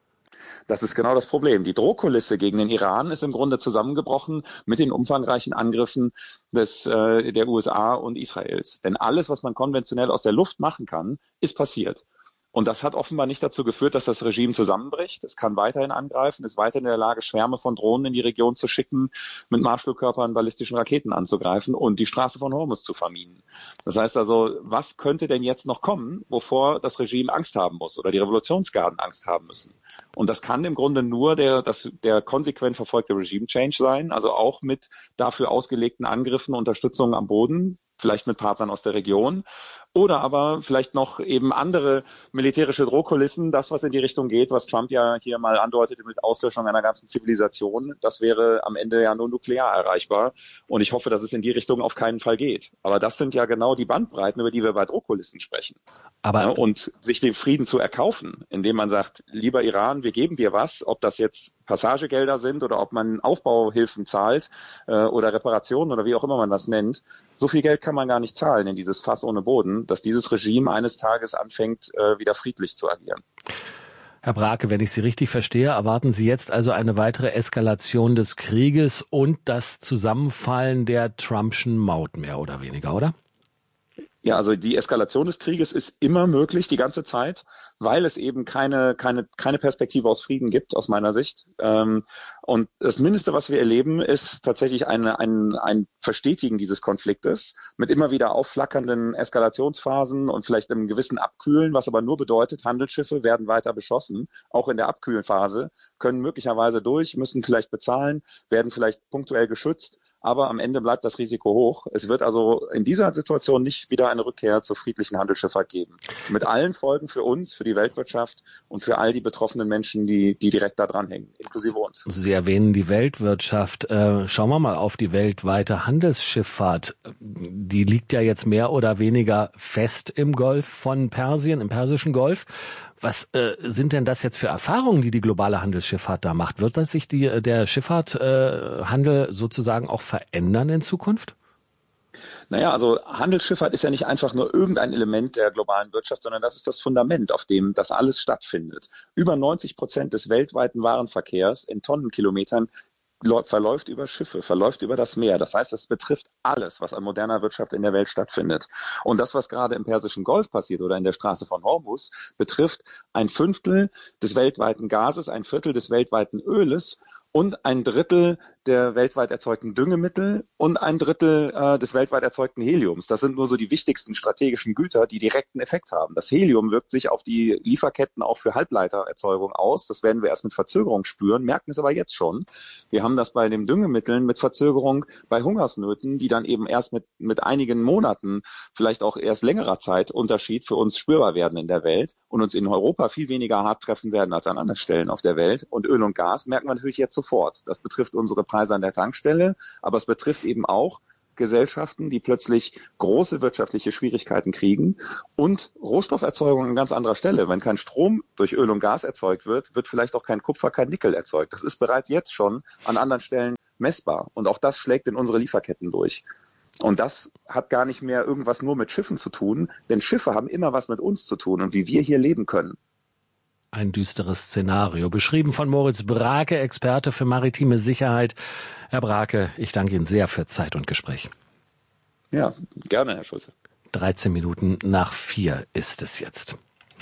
Das ist genau das Problem. Die Drohkulisse gegen den Iran ist im Grunde zusammengebrochen mit den umfangreichen Angriffen des, äh, der U S A und Israels. Denn alles, was man konventionell aus der Luft machen kann, ist passiert. Und das hat offenbar nicht dazu geführt, dass das Regime zusammenbricht. Es kann weiterhin angreifen, ist weiterhin in der Lage, Schwärme von Drohnen in die Region zu schicken, mit Marschflugkörpern, ballistischen Raketen anzugreifen und die Straße von Hormuz zu verminen. Das heißt also, was könnte denn jetzt noch kommen, wovor das Regime Angst haben muss oder die Revolutionsgarden Angst haben müssen? Und das kann im Grunde nur der, das, der konsequent verfolgte Regime-Change sein, also auch mit dafür ausgelegten Angriffen, Unterstützung am Boden, vielleicht mit Partnern aus der Region. Oder aber vielleicht noch eben andere militärische Drohkulissen, das, was in die Richtung geht, was Trump ja hier mal andeutete mit Auslöschung einer ganzen Zivilisation, das wäre am Ende ja nur nuklear erreichbar. Und ich hoffe, dass es in die Richtung auf keinen Fall geht. Aber das sind ja genau die Bandbreiten, über die wir bei Drohkulissen sprechen. Aber ja, und sich den Frieden zu erkaufen, indem man sagt, lieber Iran, wir geben dir was, ob das jetzt Passagegelder sind oder ob man Aufbauhilfen zahlt äh, oder Reparationen oder wie auch immer man das nennt. So viel Geld kann man gar nicht zahlen in dieses Fass ohne Boden, dass dieses Regime eines Tages anfängt, äh, wieder friedlich zu agieren. Herr Brake, wenn ich Sie richtig verstehe, erwarten Sie jetzt also eine weitere Eskalation des Krieges und das Zusammenfallen der Trumpschen Maut mehr oder weniger, oder? Ja, also die Eskalation des Krieges ist immer möglich, die ganze Zeit, weil es eben keine, keine, keine Perspektive aus Frieden gibt, aus meiner Sicht. Und das Mindeste, was wir erleben, ist tatsächlich eine, ein, ein Verstetigen dieses Konfliktes mit immer wieder aufflackernden Eskalationsphasen und vielleicht einem gewissen Abkühlen, was aber nur bedeutet, Handelsschiffe werden weiter beschossen, auch in der Abkühlphase, können möglicherweise durch, müssen vielleicht bezahlen, werden vielleicht punktuell geschützt. Aber am Ende bleibt das Risiko hoch. Es wird also in dieser Situation nicht wieder eine Rückkehr zur friedlichen Handelsschifffahrt geben. Mit allen Folgen für uns, für die Weltwirtschaft und für all die betroffenen Menschen, die, die direkt da dranhängen, inklusive uns. Sie erwähnen die Weltwirtschaft. Äh, schauen wir mal auf die weltweite Handelsschifffahrt. Die liegt ja jetzt mehr oder weniger fest im Golf von Persien, im Persischen Golf. Was äh, sind denn das jetzt für Erfahrungen, die die globale Handelsschifffahrt da macht? Wird das sich die, der Schifffahrthandel äh, sozusagen auch verändern in Zukunft? Naja, also Handelsschifffahrt ist ja nicht einfach nur irgendein Element der globalen Wirtschaft, sondern das ist das Fundament, auf dem das alles stattfindet. Über neunzig Prozent des weltweiten Warenverkehrs in Tonnenkilometern verläuft über Schiffe, verläuft über das Meer. Das heißt, es betrifft alles, was an moderner Wirtschaft in der Welt stattfindet. Und das, was gerade im Persischen Golf passiert oder in der Straße von Hormuz, betrifft ein Fünftel des weltweiten Gases, ein Viertel des weltweiten Öles und ein Drittel der weltweit erzeugten Düngemittel und ein Drittel äh, des weltweit erzeugten Heliums. Das sind nur so die wichtigsten strategischen Güter, die direkten Effekt haben. Das Helium wirkt sich auf die Lieferketten auch für Halbleitererzeugung aus. Das werden wir erst mit Verzögerung spüren, merken es aber jetzt schon. Wir haben das bei den Düngemitteln mit Verzögerung bei Hungersnöten, die dann eben erst mit, mit einigen Monaten, vielleicht auch erst längerer Zeit Unterschied für uns spürbar werden in der Welt und uns in Europa viel weniger hart treffen werden als an anderen Stellen auf der Welt. Und Öl und Gas merken wir natürlich jetzt sofort. Das betrifft unsere Preise an der Tankstelle, aber es betrifft eben auch Gesellschaften, die plötzlich große wirtschaftliche Schwierigkeiten kriegen und Rohstofferzeugung an ganz anderer Stelle. Wenn kein Strom durch Öl und Gas erzeugt wird, wird vielleicht auch kein Kupfer, kein Nickel erzeugt. Das ist bereits jetzt schon an anderen Stellen messbar und auch das schlägt in unsere Lieferketten durch. Und das hat gar nicht mehr irgendwas nur mit Schiffen zu tun, denn Schiffe haben immer was mit uns zu tun und wie wir hier leben können. Ein düsteres Szenario, beschrieben von Moritz Brake, Experte für maritime Sicherheit. Herr Brake, ich danke Ihnen sehr für Zeit und Gespräch. Ja, gerne, Herr Schulze. dreizehn Minuten nach vier ist es jetzt.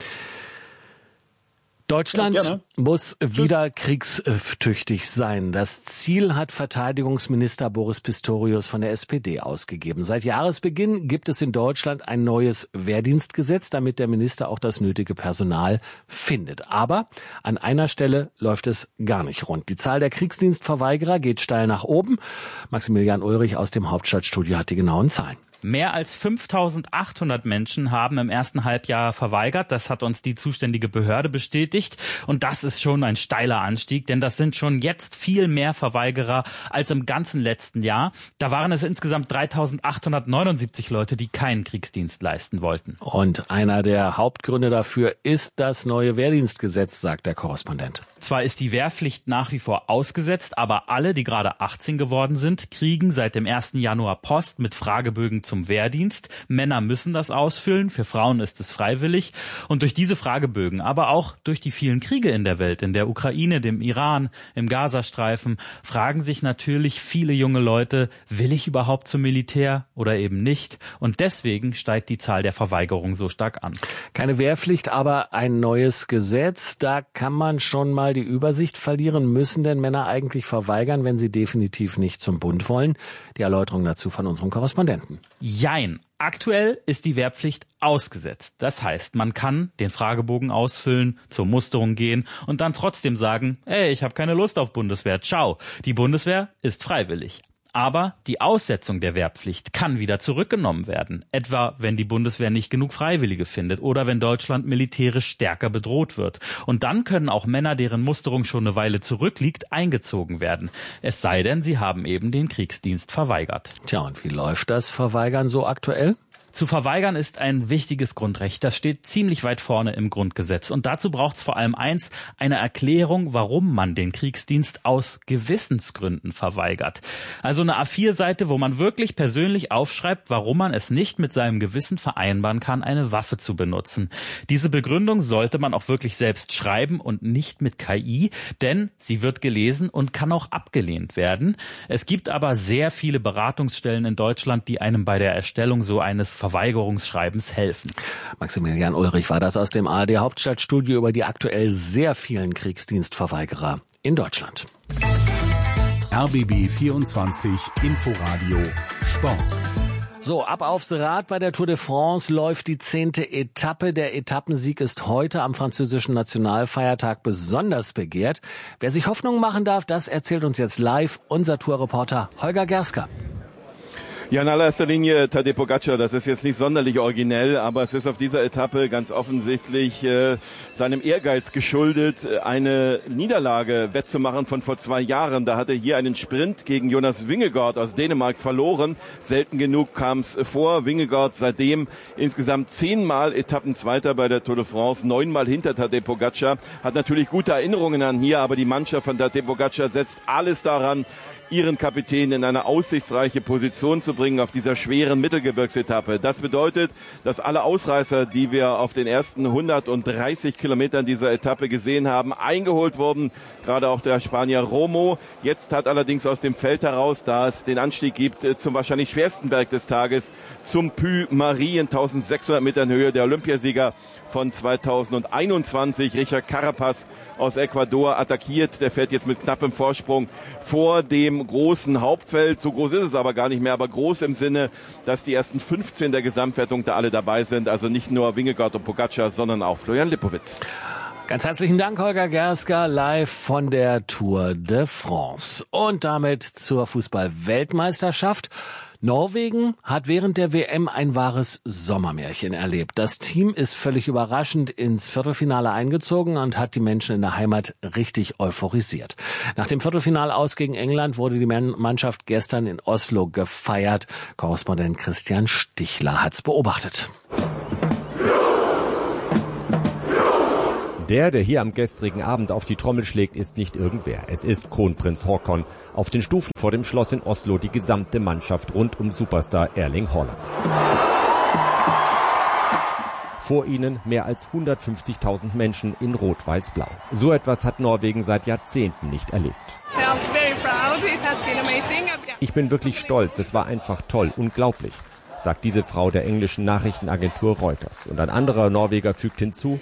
Deutschland ja, muss wieder kriegstüchtig sein. Das Ziel hat Verteidigungsminister Boris Pistorius von der S P D ausgegeben. Seit Jahresbeginn gibt es in Deutschland ein neues Wehrdienstgesetz, damit der Minister auch das nötige Personal findet. Aber an einer Stelle läuft es gar nicht rund. Die Zahl der Kriegsdienstverweigerer geht steil nach oben. Maximilian Ulrich aus dem Hauptstadtstudio hat die genauen Zahlen. Mehr als fünftausendachthundert Menschen haben im ersten Halbjahr verweigert. Das hat uns die zuständige Behörde bestätigt. Und das ist schon ein steiler Anstieg, denn das sind schon jetzt viel mehr Verweigerer als im ganzen letzten Jahr. Da waren es insgesamt dreitausendachthundertneunundsiebzig Leute, die keinen Kriegsdienst leisten wollten. Und einer der Hauptgründe dafür ist das neue Wehrdienstgesetz, sagt der Korrespondent. Zwar ist die Wehrpflicht nach wie vor ausgesetzt, aber alle, die gerade achtzehn geworden sind, kriegen seit dem ersten Januar Post mit Fragebögen zum Wehrdienst. Männer müssen das ausfüllen, für Frauen ist es freiwillig. Und durch diese Fragebögen, aber auch durch die vielen Kriege in der Welt, in der Ukraine, dem Iran, im Gazastreifen, fragen sich natürlich viele junge Leute, will ich überhaupt zum Militär oder eben nicht? Und deswegen steigt die Zahl der Verweigerungen so stark an. Keine Wehrpflicht, aber ein neues Gesetz. Da kann man schon mal die Übersicht verlieren. Müssen denn Männer eigentlich verweigern, wenn sie definitiv nicht zum Bund wollen? Die Erläuterung dazu von unserem Korrespondenten. Jein. Aktuell ist die Wehrpflicht ausgesetzt. Das heißt, man kann den Fragebogen ausfüllen, zur Musterung gehen und dann trotzdem sagen, ey, ich habe keine Lust auf Bundeswehr, ciao. Die Bundeswehr ist freiwillig. Aber die Aussetzung der Wehrpflicht kann wieder zurückgenommen werden, etwa wenn die Bundeswehr nicht genug Freiwillige findet oder wenn Deutschland militärisch stärker bedroht wird. Und dann können auch Männer, deren Musterung schon eine Weile zurückliegt, eingezogen werden. Es sei denn, sie haben eben den Kriegsdienst verweigert. Tja, und wie läuft das Verweigern so aktuell? Zu verweigern ist ein wichtiges Grundrecht. Das steht ziemlich weit vorne im Grundgesetz. Und dazu braucht es vor allem eins, eine Erklärung, warum man den Kriegsdienst aus Gewissensgründen verweigert. Also eine A vier Seite, wo man wirklich persönlich aufschreibt, warum man es nicht mit seinem Gewissen vereinbaren kann, eine Waffe zu benutzen. Diese Begründung sollte man auch wirklich selbst schreiben und nicht mit K I, denn sie wird gelesen und kann auch abgelehnt werden. Es gibt aber sehr viele Beratungsstellen in Deutschland, die einem bei der Erstellung so eines Verweigerungsschreibens helfen. Maximilian Ulrich war das aus dem A R D Hauptstadtstudio über die aktuell sehr vielen Kriegsdienstverweigerer in Deutschland. R B B vierundzwanzig Inforadio Sport. So, ab aufs Rad bei der Tour de France läuft die zehnte Etappe. Der Etappensieg ist heute am französischen Nationalfeiertag besonders begehrt. Wer sich Hoffnung machen darf, das erzählt uns jetzt live unser Tourreporter Holger Gersker. Ja, in allererster Linie Tadej Pogačar, das ist jetzt nicht sonderlich originell, aber es ist auf dieser Etappe ganz offensichtlich äh, seinem Ehrgeiz geschuldet, eine Niederlage wettzumachen von vor zwei Jahren. Da hat er hier einen Sprint gegen Jonas Vingegaard aus Dänemark verloren. Selten genug kam es vor. Vingegaard seitdem insgesamt zehnmal Etappenzweiter bei der Tour de France, neunmal hinter Tadej Pogačar. Hat natürlich gute Erinnerungen an hier, aber die Mannschaft von Tadej Pogačar setzt alles daran, ihren Kapitän in eine aussichtsreiche Position zu bringen auf dieser schweren Mittelgebirgsetappe. Das bedeutet, dass alle Ausreißer, die wir auf den ersten hundertdreißig Kilometern dieser Etappe gesehen haben, eingeholt wurden. Gerade auch der Spanier Romo. Jetzt hat allerdings aus dem Feld heraus, da es den Anstieg gibt zum wahrscheinlich schwersten Berg des Tages, zum Puy Marie in eintausendsechshundert Metern Höhe, der Olympiasieger von zweitausendeinundzwanzig, Richard Carapaz aus Ecuador, attackiert. Der fährt jetzt mit knappem Vorsprung vor dem großen Hauptfeld. So groß ist es aber gar nicht mehr, aber groß im Sinne, dass die ersten fünfzehn der Gesamtwertung da alle dabei sind. Also nicht nur Vingegaard und Pogačar, sondern auch Florian Lipowitz. Ganz herzlichen Dank, Holger Gersker, live von der Tour de France. Und damit zur Fußball-Weltmeisterschaft. Norwegen hat während der W M ein wahres Sommermärchen erlebt. Das Team ist völlig überraschend ins Viertelfinale eingezogen und hat die Menschen in der Heimat richtig euphorisiert. Nach dem Viertelfinale aus gegen England wurde die Mannschaft gestern in Oslo gefeiert. Korrespondent Christian Stichler hat's beobachtet. Der, der hier am gestrigen Abend auf die Trommel schlägt, ist nicht irgendwer. Es ist Kronprinz Haakon. Auf den Stufen vor dem Schloss in Oslo die gesamte Mannschaft rund um Superstar Erling Haaland. Vor ihnen mehr als hundertfünfzigtausend Menschen in Rot-Weiß-Blau. So etwas hat Norwegen seit Jahrzehnten nicht erlebt. Ich bin wirklich stolz. Es war einfach toll, unglaublich, sagt diese Frau der englischen Nachrichtenagentur Reuters. Und ein anderer Norweger fügt hinzu: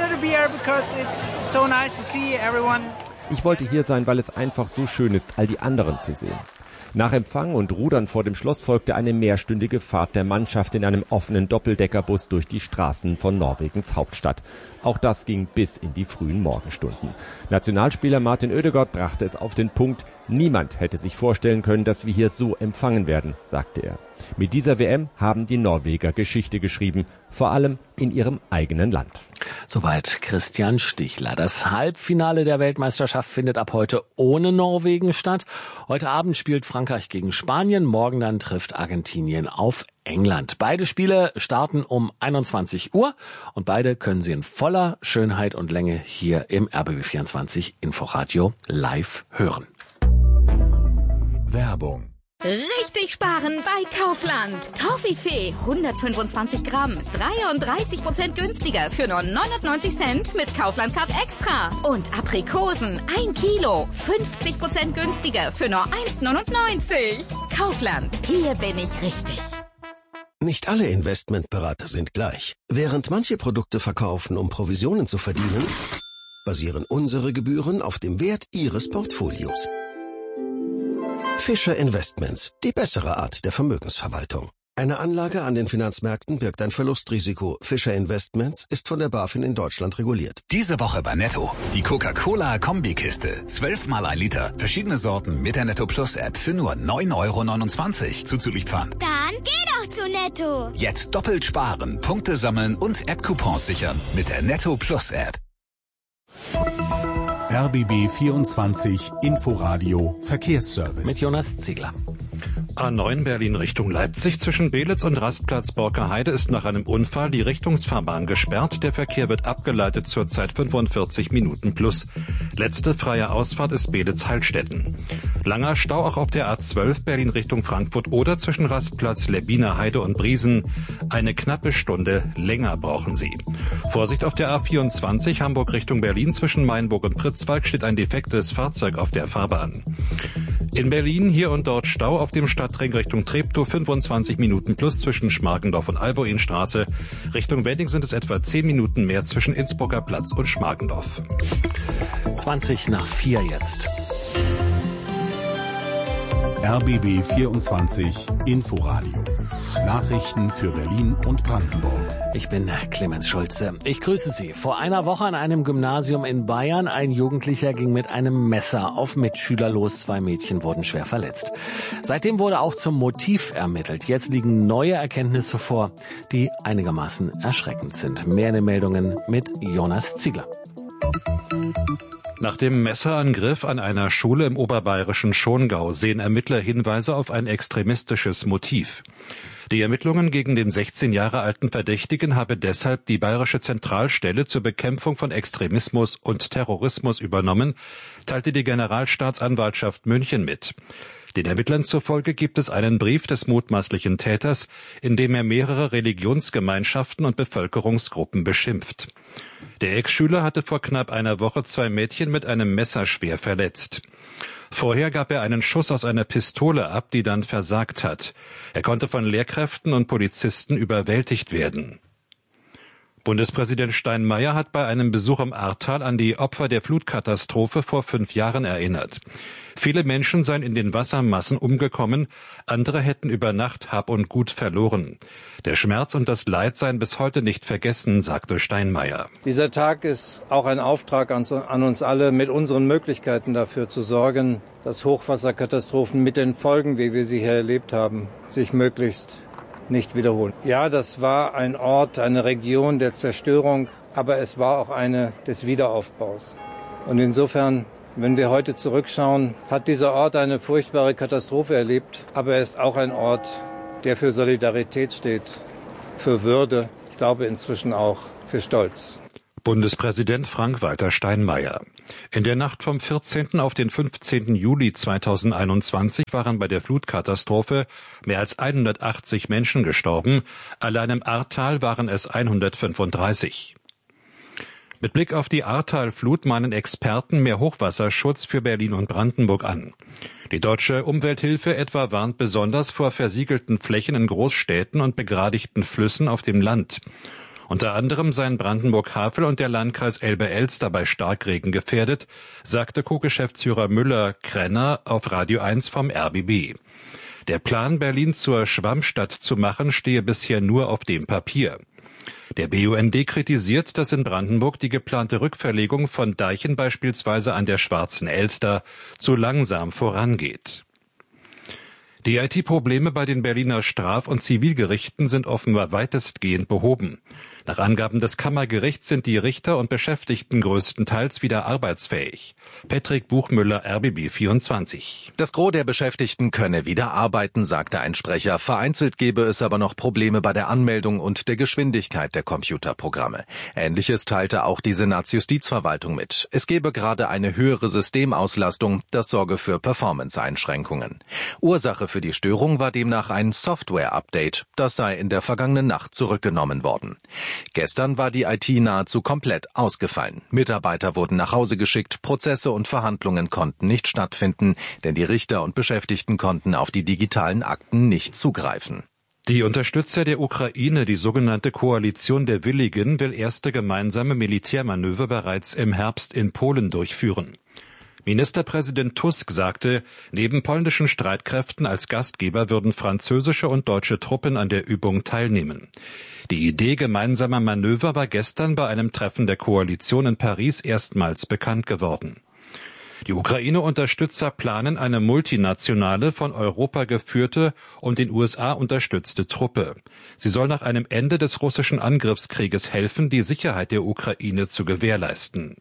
Ich wollte hier sein, weil es einfach so schön ist, all die anderen zu sehen. Nach Empfang und Rudern vor dem Schloss folgte eine mehrstündige Fahrt der Mannschaft in einem offenen Doppeldeckerbus durch die Straßen von Norwegens Hauptstadt. Auch das ging bis in die frühen Morgenstunden. Nationalspieler Martin Ødegaard brachte es auf den Punkt: Niemand hätte sich vorstellen können, dass wir hier so empfangen werden, sagte er. Mit dieser W M haben die Norweger Geschichte geschrieben, vor allem in ihrem eigenen Land. Soweit Christian Stichler. Das Halbfinale der Weltmeisterschaft findet ab heute ohne Norwegen statt. Heute Abend spielt Frankreich gegen Spanien, morgen dann trifft Argentinien auf England. Beide Spiele starten um einundzwanzig Uhr und beide können Sie in voller Schönheit und Länge hier im R B B vierundzwanzig Inforadio live hören. Werbung. Richtig sparen bei Kaufland. Toffifee hundertfünfundzwanzig Gramm, dreiunddreißig Prozent günstiger für nur neunundneunzig Cent mit Kaufland Card Extra. Und Aprikosen ein Kilo, fünfzig Prozent günstiger für nur eins neunundneunzig. Kaufland, hier bin ich richtig. Nicht alle Investmentberater sind gleich. Während manche Produkte verkaufen, um Provisionen zu verdienen, basieren unsere Gebühren auf dem Wert Ihres Portfolios. Fischer Investments, die bessere Art der Vermögensverwaltung. Eine Anlage an den Finanzmärkten birgt ein Verlustrisiko. Fischer Investments ist von der BaFin in Deutschland reguliert. Diese Woche bei Netto. Die Coca-Cola-Kombikiste. Zwölfmal ein Liter. Verschiedene Sorten mit der Netto Plus App für nur neun Euro neunundzwanzig. Zuzüglich Pfand. Dann geh doch zu Netto. Jetzt doppelt sparen, Punkte sammeln und App-Coupons sichern mit der Netto Plus App. R B B vierundzwanzig Inforadio Verkehrsservice. Mit Jonas Ziegler. A neun Berlin Richtung Leipzig zwischen Belitz und Rastplatz Borkerheide ist nach einem Unfall die Richtungsfahrbahn gesperrt. Der Verkehr wird abgeleitet, zurzeit fünfundvierzig Minuten plus. Letzte freie Ausfahrt ist Belitz-Heilstätten. Langer Stau auch auf der A zwölf Berlin Richtung Frankfurt oder zwischen Rastplatz Lebbiner Heide und Briesen. Eine knappe Stunde länger brauchen Sie. Vorsicht auf der A vierundzwanzig Hamburg Richtung Berlin zwischen Mainburg und Pritzwalk steht ein defektes Fahrzeug auf der Fahrbahn. In Berlin hier und dort Stau auf dem Stadtring Richtung Treptow, fünfundzwanzig Minuten plus zwischen Schmargendorf und Alboinstraße. Richtung Wedding sind es etwa zehn Minuten mehr zwischen Innsbrucker Platz und Schmargendorf. zwanzig nach vier jetzt. R B B vierundzwanzig Inforadio. Nachrichten für Berlin und Brandenburg. Ich bin Clemens Schulze. Ich grüße Sie. Vor einer Woche an einem Gymnasium in Bayern. Ein Jugendlicher ging mit einem Messer auf Mitschüler los. Zwei Mädchen wurden schwer verletzt. Seitdem wurde auch zum Motiv ermittelt. Jetzt liegen neue Erkenntnisse vor, die einigermaßen erschreckend sind. Mehr in den Meldungen mit Jonas Ziegler. Nach dem Messerangriff an einer Schule im oberbayerischen Schongau sehen Ermittler Hinweise auf ein extremistisches Motiv. Die Ermittlungen gegen den sechzehn Jahre alten Verdächtigen habe deshalb die Bayerische Zentralstelle zur Bekämpfung von Extremismus und Terrorismus übernommen, teilte die Generalstaatsanwaltschaft München mit. Den Ermittlern zufolge gibt es einen Brief des mutmaßlichen Täters, in dem er mehrere Religionsgemeinschaften und Bevölkerungsgruppen beschimpft. Der Ex-Schüler hatte vor knapp einer Woche zwei Mädchen mit einem Messer schwer verletzt. Vorher gab er einen Schuss aus einer Pistole ab, die dann versagt hat. Er konnte von Lehrkräften und Polizisten überwältigt werden. Bundespräsident Steinmeier hat bei einem Besuch im Ahrtal an die Opfer der Flutkatastrophe vor fünf Jahren erinnert. Viele Menschen seien in den Wassermassen umgekommen, andere hätten über Nacht Hab und Gut verloren. Der Schmerz und das Leid seien bis heute nicht vergessen, sagte Steinmeier. Dieser Tag ist auch ein Auftrag an uns alle, mit unseren Möglichkeiten dafür zu sorgen, dass Hochwasserkatastrophen mit den Folgen, wie wir sie hier erlebt haben, sich möglichst nicht wiederholen. Ja, das war ein Ort, eine Region der Zerstörung, aber es war auch eine des Wiederaufbaus. Und insofern, wenn wir heute zurückschauen, hat dieser Ort eine furchtbare Katastrophe erlebt, aber er ist auch ein Ort, der für Solidarität steht, für Würde, ich glaube inzwischen auch für Stolz. Bundespräsident Frank-Walter Steinmeier. In der Nacht vom vierzehnten auf den fünfzehnten Juli zweitausendeinundzwanzig waren bei der Flutkatastrophe mehr als hundertachtzig Menschen gestorben. Allein im Ahrtal waren es hundertfünfunddreißig. Mit Blick auf die Ahrtal-Flut mahnen Experten mehr Hochwasserschutz für Berlin und Brandenburg an. Die Deutsche Umwelthilfe etwa warnt besonders vor versiegelten Flächen in Großstädten und begradigten Flüssen auf dem Land. Unter anderem seien Brandenburg-Havel und der Landkreis Elbe-Elster bei Starkregen gefährdet, sagte Co-Geschäftsführer Müller-Krenner auf Radio eins vom R B B. Der Plan, Berlin zur Schwammstadt zu machen, stehe bisher nur auf dem Papier. Der B U N D kritisiert, dass in Brandenburg die geplante Rückverlegung von Deichen beispielsweise an der Schwarzen Elster zu langsam vorangeht. Die I T-Probleme bei den Berliner Straf- und Zivilgerichten sind offenbar weitestgehend behoben. Nach Angaben des Kammergerichts sind die Richter und Beschäftigten größtenteils wieder arbeitsfähig. Patrick Buchmüller, R B B vierundzwanzig. Das Gros der Beschäftigten könne wieder arbeiten, sagte ein Sprecher. Vereinzelt gebe es aber noch Probleme bei der Anmeldung und der Geschwindigkeit der Computerprogramme. Ähnliches teilte auch die Senatsjustizverwaltung mit. Es gebe gerade eine höhere Systemauslastung, das sorge für Performance-Einschränkungen. Ursache für die Störung war demnach ein Software-Update. Das sei in der vergangenen Nacht zurückgenommen worden. Gestern war die I T nahezu komplett ausgefallen. Mitarbeiter wurden nach Hause geschickt, Prozesse und Verhandlungen konnten nicht stattfinden, denn die Richter und Beschäftigten konnten auf die digitalen Akten nicht zugreifen. Die Unterstützer der Ukraine, die sogenannte Koalition der Willigen, will erste gemeinsame Militärmanöver bereits im Herbst in Polen durchführen. Ministerpräsident Tusk sagte, neben polnischen Streitkräften als Gastgeber würden französische und deutsche Truppen an der Übung teilnehmen. Die Idee gemeinsamer Manöver war gestern bei einem Treffen der Koalition in Paris erstmals bekannt geworden. Die Ukraine-Unterstützer planen eine multinationale, von Europa geführte und den U S A unterstützte Truppe. Sie soll nach einem Ende des russischen Angriffskrieges helfen, die Sicherheit der Ukraine zu gewährleisten.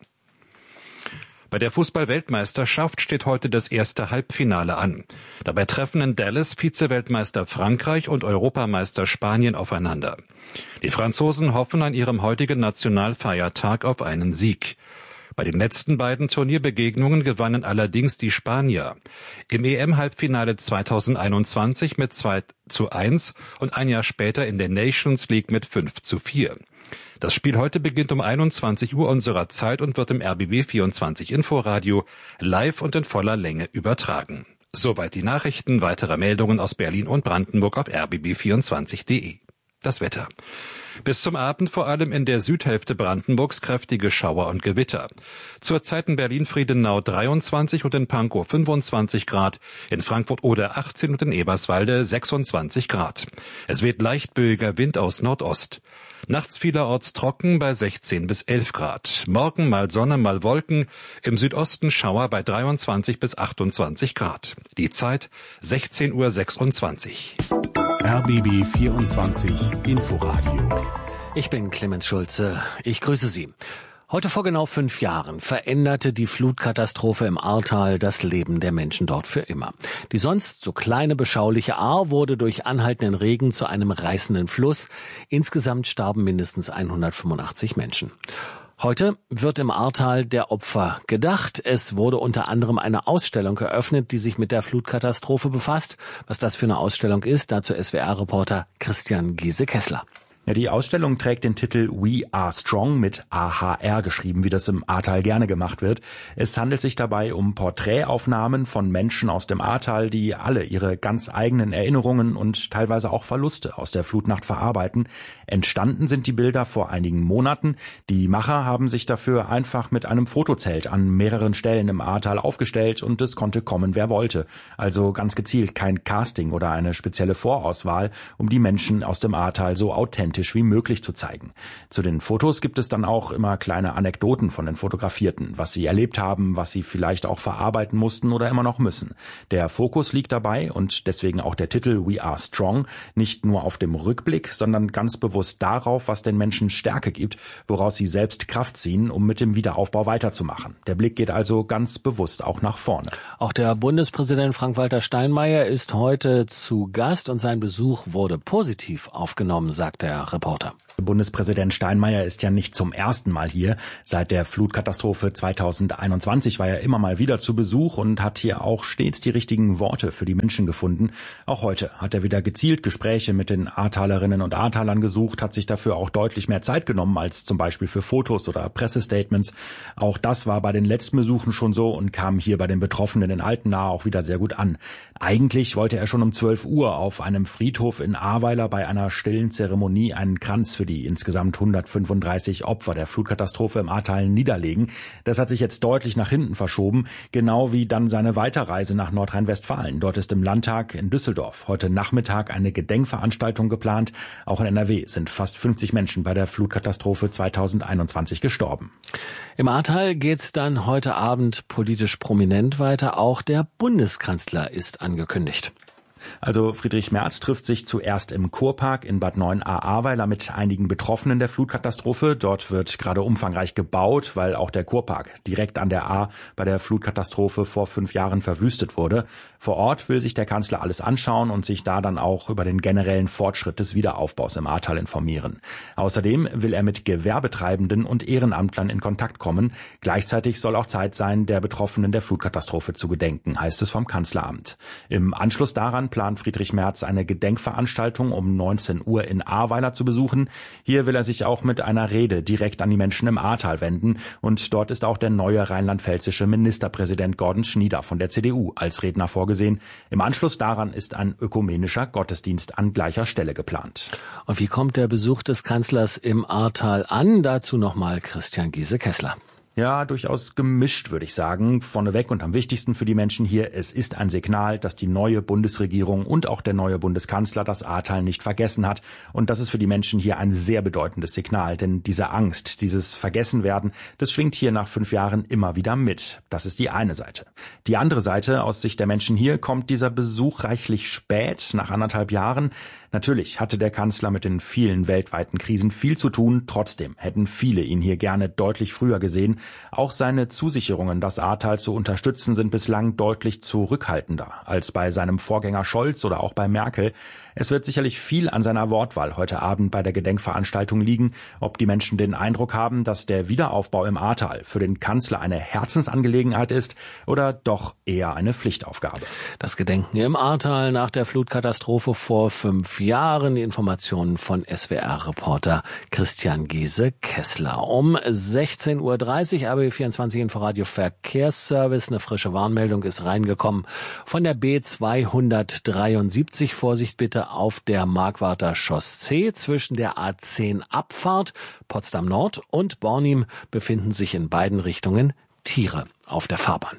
Bei der Fußball-Weltmeisterschaft steht heute das erste Halbfinale an. Dabei treffen in Dallas Vize-Weltmeister Frankreich und Europameister Spanien aufeinander. Die Franzosen hoffen an ihrem heutigen Nationalfeiertag auf einen Sieg. Bei den letzten beiden Turnierbegegnungen gewannen allerdings die Spanier. Im E M-Halbfinale zweitausendeinundzwanzig mit zwei zu eins und ein Jahr später in der Nations League mit fünf zu vier. Das Spiel heute beginnt um einundzwanzig Uhr unserer Zeit und wird im R B B vierundzwanzig Inforadio live und in voller Länge übertragen. Soweit die Nachrichten, weitere Meldungen aus Berlin und Brandenburg auf r b b vierundzwanzig punkt de. Das Wetter. Bis zum Abend vor allem in der Südhälfte Brandenburgs kräftige Schauer und Gewitter. Zurzeit in Berlin-Friedenau dreiundzwanzig und in Pankow fünfundzwanzig Grad, in Frankfurt-Oder achtzehn und in Eberswalde sechsundzwanzig Grad. Es weht leichtböiger Wind aus Nordost. Nachts vielerorts trocken bei sechzehn bis elf Grad. Morgen mal Sonne, mal Wolken. Im Südosten Schauer bei dreiundzwanzig bis achtundzwanzig Grad. Die Zeit sechzehn Uhr sechsundzwanzig. R B B vierundzwanzig Inforadio. Ich bin Clemens Schulze. Ich grüße Sie. Heute vor genau fünf Jahren veränderte die Flutkatastrophe im Ahrtal das Leben der Menschen dort für immer. Die sonst so kleine, beschauliche Ahr wurde durch anhaltenden Regen zu einem reißenden Fluss. Insgesamt starben mindestens hundertfünfundachtzig Menschen. Heute wird im Ahrtal der Opfer gedacht. Es wurde unter anderem eine Ausstellung eröffnet, die sich mit der Flutkatastrophe befasst. Was das für eine Ausstellung ist, dazu S W R-Reporter Christian Giese-Kessler. Ja, die Ausstellung trägt den Titel We Are Strong mit A H R geschrieben, wie das im Ahrtal gerne gemacht wird. Es handelt sich dabei um Porträtaufnahmen von Menschen aus dem Ahrtal, die alle ihre ganz eigenen Erinnerungen und teilweise auch Verluste aus der Flutnacht verarbeiten. Entstanden sind die Bilder vor einigen Monaten. Die Macher haben sich dafür einfach mit einem Fotozelt an mehreren Stellen im Ahrtal aufgestellt und es konnte kommen, wer wollte. Also ganz gezielt kein Casting oder eine spezielle Vorauswahl, um die Menschen aus dem Ahrtal so authentisch wie möglich zu zeigen. Zu den Fotos gibt es dann auch immer kleine Anekdoten von den Fotografierten, was sie erlebt haben, was sie vielleicht auch verarbeiten mussten oder immer noch müssen. Der Fokus liegt dabei und deswegen auch der Titel We Are Strong nicht nur auf dem Rückblick, sondern ganz bewusst darauf, was den Menschen Stärke gibt, woraus sie selbst Kraft ziehen, um mit dem Wiederaufbau weiterzumachen. Der Blick geht also ganz bewusst auch nach vorne. Auch der Bundespräsident Frank-Walter Steinmeier ist heute zu Gast und sein Besuch wurde positiv aufgenommen, sagt der Reporter. Bundespräsident Steinmeier ist ja nicht zum ersten Mal hier. Seit der Flutkatastrophe zweitausendeinundzwanzig war er immer mal wieder zu Besuch und hat hier auch stets die richtigen Worte für die Menschen gefunden. Auch heute hat er wieder gezielt Gespräche mit den Ahrtalerinnen und Ahrtalern gesucht, hat sich dafür auch deutlich mehr Zeit genommen als zum Beispiel für Fotos oder Pressestatements. Auch das war bei den letzten Besuchen schon so und kam hier bei den Betroffenen in Altenahr auch wieder sehr gut an. Eigentlich wollte er schon um zwölf Uhr auf einem Friedhof in Ahrweiler bei einer stillen Zeremonie einen Kranz für die die insgesamt hundertfünfunddreißig Opfer der Flutkatastrophe im Ahrtal niederlegen. Das hat sich jetzt deutlich nach hinten verschoben, genau wie dann seine Weiterreise nach Nordrhein-Westfalen. Dort ist im Landtag in Düsseldorf heute Nachmittag eine Gedenkveranstaltung geplant. Auch in N R W sind fast fünfzig Menschen bei der Flutkatastrophe zweitausendeinundzwanzig gestorben. Im Ahrtal geht's dann heute Abend politisch prominent weiter. Auch der Bundeskanzler ist angekündigt. Also Friedrich Merz trifft sich zuerst im Kurpark in Bad Neuenahr-Ahrweiler mit einigen Betroffenen der Flutkatastrophe. Dort wird gerade umfangreich gebaut, weil auch der Kurpark direkt an der Ahr bei der Flutkatastrophe vor fünf Jahren verwüstet wurde. Vor Ort will sich der Kanzler alles anschauen und sich da dann auch über den generellen Fortschritt des Wiederaufbaus im Ahrtal informieren. Außerdem will er mit Gewerbetreibenden und Ehrenamtlern in Kontakt kommen. Gleichzeitig soll auch Zeit sein, der Betroffenen der Flutkatastrophe zu gedenken, heißt es vom Kanzleramt. Im Anschluss daran plant Friedrich Merz eine Gedenkveranstaltung um neunzehn Uhr in Ahrweiler zu besuchen. Hier will er sich auch mit einer Rede direkt an die Menschen im Ahrtal wenden. Und dort ist auch der neue rheinland-pfälzische Ministerpräsident Gordon Schnieder von der C D U als Redner vorgesehen. Im Anschluss daran ist ein ökumenischer Gottesdienst an gleicher Stelle geplant. Und wie kommt der Besuch des Kanzlers im Ahrtal an? Dazu nochmal Christian Giese-Kessler. Ja, durchaus gemischt, würde ich sagen. Vorneweg und am wichtigsten für die Menschen hier, es ist ein Signal, dass die neue Bundesregierung und auch der neue Bundeskanzler das Ahrtal nicht vergessen hat. Und das ist für die Menschen hier ein sehr bedeutendes Signal, denn diese Angst, dieses Vergessenwerden, das schwingt hier nach fünf Jahren immer wieder mit. Das ist die eine Seite. Die andere Seite, aus Sicht der Menschen hier, kommt dieser Besuch reichlich spät, nach anderthalb Jahren. Natürlich hatte der Kanzler mit den vielen weltweiten Krisen viel zu tun. Trotzdem hätten viele ihn hier gerne deutlich früher gesehen. Auch seine Zusicherungen, das Ahrtal zu unterstützen, sind bislang deutlich zurückhaltender als bei seinem Vorgänger Scholz oder auch bei Merkel. Es wird sicherlich viel an seiner Wortwahl heute Abend bei der Gedenkveranstaltung liegen, ob die Menschen den Eindruck haben, dass der Wiederaufbau im Ahrtal für den Kanzler eine Herzensangelegenheit ist oder doch eher eine Pflichtaufgabe. Das Gedenken im Ahrtal nach der Flutkatastrophe vor fünf Jahren. Die Informationen von S W R-Reporter Christian Giese-Kessler. Um sechzehn Uhr dreißig, R B B vierundzwanzig Inforadio Verkehrsservice. Eine frische Warnmeldung ist reingekommen von der B zweihundertdreiundsiebzig. Vorsicht bitte auf der Markwarter Chaussee. Zwischen der A zehn Abfahrt Potsdam Nord und Bornim befinden sich in beiden Richtungen Tiere auf der Fahrbahn.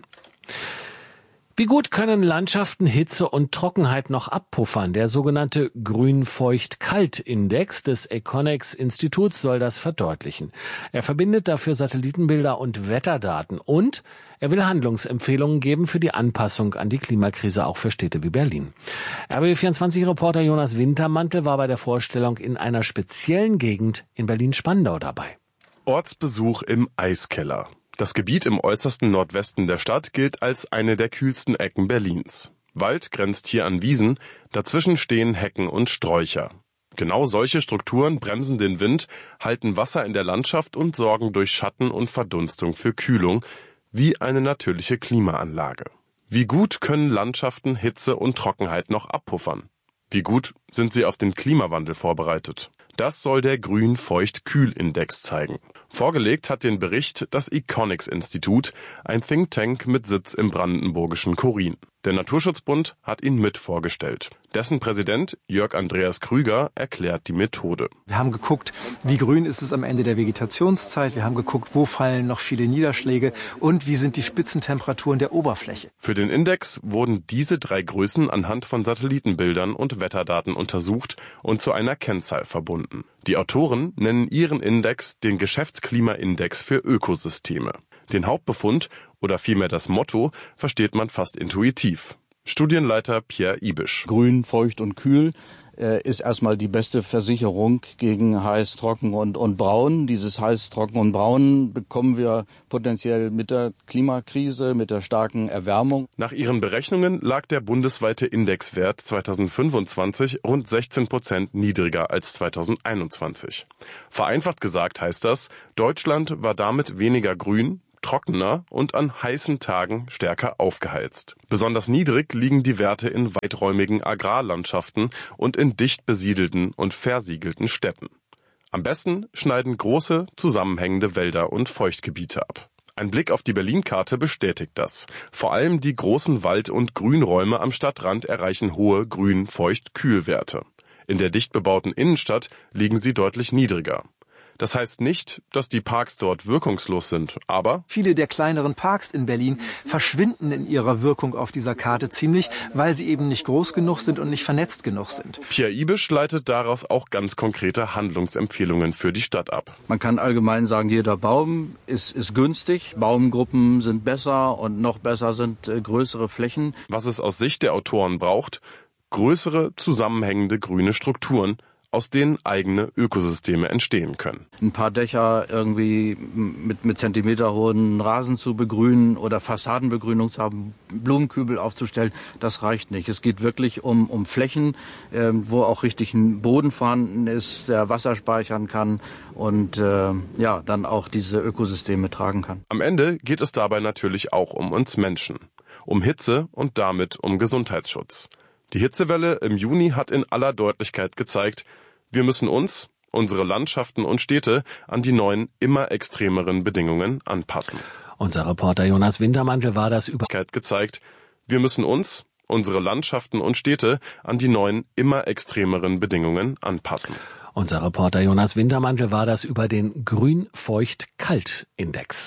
Wie gut können Landschaften Hitze und Trockenheit noch abpuffern? Der sogenannte Grün-Feucht-Kalt-Index des Econex-Instituts soll das verdeutlichen. Er verbindet dafür Satellitenbilder und Wetterdaten und er will Handlungsempfehlungen geben für die Anpassung an die Klimakrise auch für Städte wie Berlin. R B B vierundzwanzig-Reporter Jonas Wintermantel war bei der Vorstellung in einer speziellen Gegend in Berlin-Spandau dabei. Ortsbesuch im Eiskeller. Das Gebiet im äußersten Nordwesten der Stadt gilt als eine der kühlsten Ecken Berlins. Wald grenzt hier an Wiesen, dazwischen stehen Hecken und Sträucher. Genau solche Strukturen bremsen den Wind, halten Wasser in der Landschaft und sorgen durch Schatten und Verdunstung für Kühlung, wie eine natürliche Klimaanlage. Wie gut können Landschaften Hitze und Trockenheit noch abpuffern? Wie gut sind sie auf den Klimawandel vorbereitet? Das soll der Grün-Feucht-Kühl-Index zeigen. Vorgelegt hat den Bericht das Econics-Institut, ein Think Tank mit Sitz im brandenburgischen Chorin. Der Naturschutzbund hat ihn mit vorgestellt. Dessen Präsident Jörg Andreas Krüger erklärt die Methode. Wir haben geguckt, wie grün ist es am Ende der Vegetationszeit. Wir haben geguckt, wo fallen noch viele Niederschläge und wie sind die Spitzentemperaturen der Oberfläche. Für den Index wurden diese drei Größen anhand von Satellitenbildern und Wetterdaten untersucht und zu einer Kennzahl verbunden. Die Autoren nennen ihren Index den Geschäftsklimaindex für Ökosysteme. Den Hauptbefund oder vielmehr das Motto versteht man fast intuitiv. Studienleiter Pierre Ibisch. Grün, feucht und kühl äh, ist erstmal die beste Versicherung gegen heiß, trocken und, und braun. Dieses heiß, trocken und braun bekommen wir potenziell mit der Klimakrise, mit der starken Erwärmung. Nach ihren Berechnungen lag der bundesweite Indexwert zweitausendfünfundzwanzig rund sechzehn Prozent niedriger als zweitausendeinundzwanzig. Vereinfacht gesagt heißt das, Deutschland war damit weniger grün, trockener und an heißen Tagen stärker aufgeheizt. Besonders niedrig liegen die Werte in weiträumigen Agrarlandschaften und in dicht besiedelten und versiegelten Städten. Am besten schneiden große, zusammenhängende Wälder und Feuchtgebiete ab. Ein Blick auf die Berlin-Karte bestätigt das. Vor allem die großen Wald- und Grünräume am Stadtrand erreichen hohe Grün-Feucht-Kühlwerte. In der dicht bebauten Innenstadt liegen sie deutlich niedriger. Das heißt nicht, dass die Parks dort wirkungslos sind, aber viele der kleineren Parks in Berlin verschwinden in ihrer Wirkung auf dieser Karte ziemlich, weil sie eben nicht groß genug sind und nicht vernetzt genug sind. Pierre Ibisch leitet daraus auch ganz konkrete Handlungsempfehlungen für die Stadt ab. Man kann allgemein sagen, jeder Baum ist, ist günstig, Baumgruppen sind besser und noch besser sind äh, größere Flächen. Was es aus Sicht der Autoren braucht, größere, zusammenhängende grüne Strukturen, aus denen eigene Ökosysteme entstehen können. Ein paar Dächer irgendwie mit, mit zentimeterhohen Rasen zu begrünen oder Fassadenbegrünung zu haben, Blumenkübel aufzustellen, das reicht nicht. Es geht wirklich um, um Flächen, äh, wo auch richtig ein Boden vorhanden ist, der Wasser speichern kann und äh, ja, dann auch diese Ökosysteme tragen kann. Am Ende geht es dabei natürlich auch um uns Menschen, um Hitze und damit um Gesundheitsschutz. Die Hitzewelle im Juni hat in aller Deutlichkeit gezeigt, wir müssen uns, unsere Landschaften und Städte an die neuen, immer extremeren Bedingungen anpassen. Unser Reporter Jonas Wintermantel war das über gezeigt, wir müssen uns, unsere Landschaften und Städte an die neuen, immer extremeren Bedingungen anpassen. Unser Reporter Jonas Wintermantel war das über den Grün-Feucht-Kalt-Index.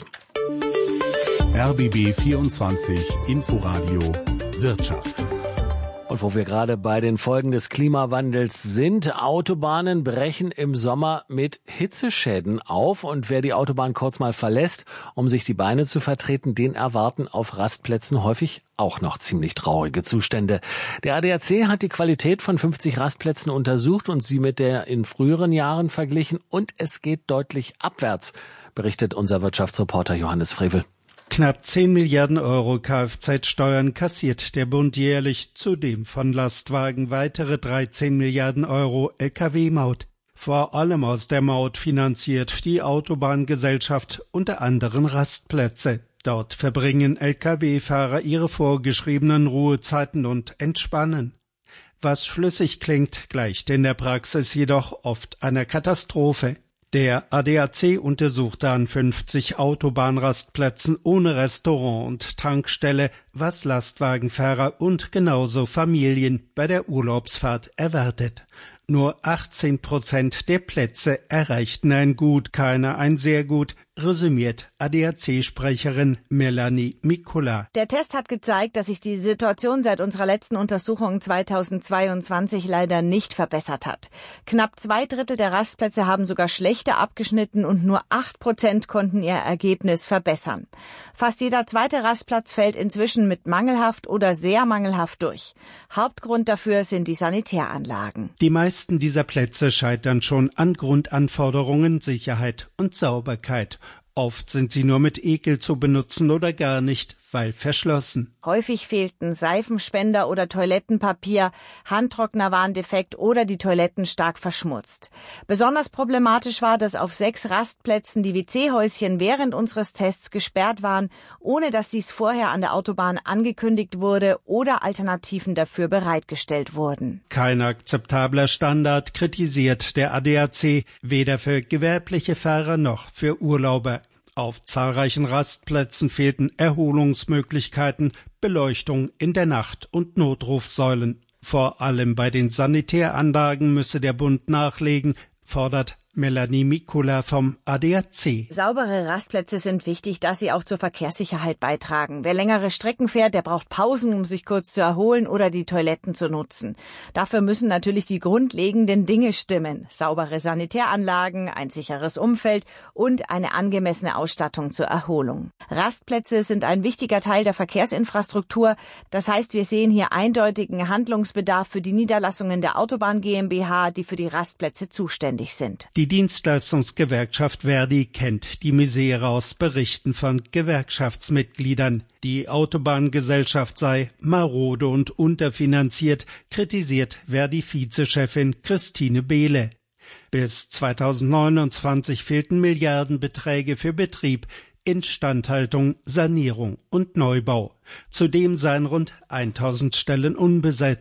R B B vierundzwanzig Inforadio Wirtschaft. Und wo wir gerade bei den Folgen des Klimawandels sind, Autobahnen brechen im Sommer mit Hitzeschäden auf. Und wer die Autobahn kurz mal verlässt, um sich die Beine zu vertreten, den erwarten auf Rastplätzen häufig auch noch ziemlich traurige Zustände. Der A D A C hat die Qualität von fünfzig Rastplätzen untersucht und sie mit der in früheren Jahren verglichen. Und es geht deutlich abwärts, berichtet unser Wirtschaftsreporter Johannes Frevel. Knapp zehn Milliarden Euro Kfz-Steuern kassiert der Bund jährlich, zudem von Lastwagen weitere dreizehn Milliarden Euro L K W-Maut. Vor allem aus der Maut finanziert die Autobahngesellschaft unter anderem Rastplätze. Dort verbringen L K W-Fahrer ihre vorgeschriebenen Ruhezeiten und entspannen. Was schlüssig klingt, gleicht in der Praxis jedoch oft einer Katastrophe. Der A D A C untersuchte an fünfzig Autobahnrastplätzen ohne Restaurant und Tankstelle, was Lastwagenfahrer und genauso Familien bei der Urlaubsfahrt erwartet. Nur achtzehn Prozent der Plätze erreichten ein gut, keiner ein sehr gut, resümiert A D A C-Sprecherin Melanie Mikula. Der Test hat gezeigt, dass sich die Situation seit unserer letzten Untersuchung zweitausendzweiundzwanzig leider nicht verbessert hat. Knapp zwei Drittel der Rastplätze haben sogar schlechter abgeschnitten und nur acht Prozent konnten ihr Ergebnis verbessern. Fast jeder zweite Rastplatz fällt inzwischen mit mangelhaft oder sehr mangelhaft durch. Hauptgrund dafür sind die Sanitäranlagen. Die meisten dieser Plätze scheitern schon an Grundanforderungen, Sicherheit und Sauberkeit. Oft sind sie nur mit Ekel zu benutzen oder gar nicht, weil verschlossen. Häufig fehlten Seifenspender oder Toilettenpapier, Handtrockner waren defekt oder die Toiletten stark verschmutzt. Besonders problematisch war, dass auf sechs Rastplätzen die W C-Häuschen während unseres Tests gesperrt waren, ohne dass dies vorher an der Autobahn angekündigt wurde oder Alternativen dafür bereitgestellt wurden. Kein akzeptabler Standard, kritisiert der A D A C, weder für gewerbliche Fahrer noch für Urlauber. Auf zahlreichen Rastplätzen fehlten Erholungsmöglichkeiten, Beleuchtung in der Nacht und Notrufsäulen. Vor allem bei den Sanitäranlagen müsse der Bund nachlegen, fordert Melanie Mikula vom A D A C. Saubere Rastplätze sind wichtig, da sie auch zur Verkehrssicherheit beitragen. Wer längere Strecken fährt, der braucht Pausen, um sich kurz zu erholen oder die Toiletten zu nutzen. Dafür müssen natürlich die grundlegenden Dinge stimmen. Saubere Sanitäranlagen, ein sicheres Umfeld und eine angemessene Ausstattung zur Erholung. Rastplätze sind ein wichtiger Teil der Verkehrsinfrastruktur. Das heißt, wir sehen hier eindeutigen Handlungsbedarf für die Niederlassungen der Autobahn GmbH, die für die Rastplätze zuständig sind. Die Dienstleistungsgewerkschaft Verdi kennt die Misere aus Berichten von Gewerkschaftsmitgliedern. Die Autobahngesellschaft sei marode und unterfinanziert, kritisiert Verdi-Vizechefin Christine Behle. Bis zweitausendneunundzwanzig fehlten Milliardenbeträge für Betrieb, Instandhaltung, Sanierung und Neubau. Zudem seien rund tausend Stellen unbesetzt.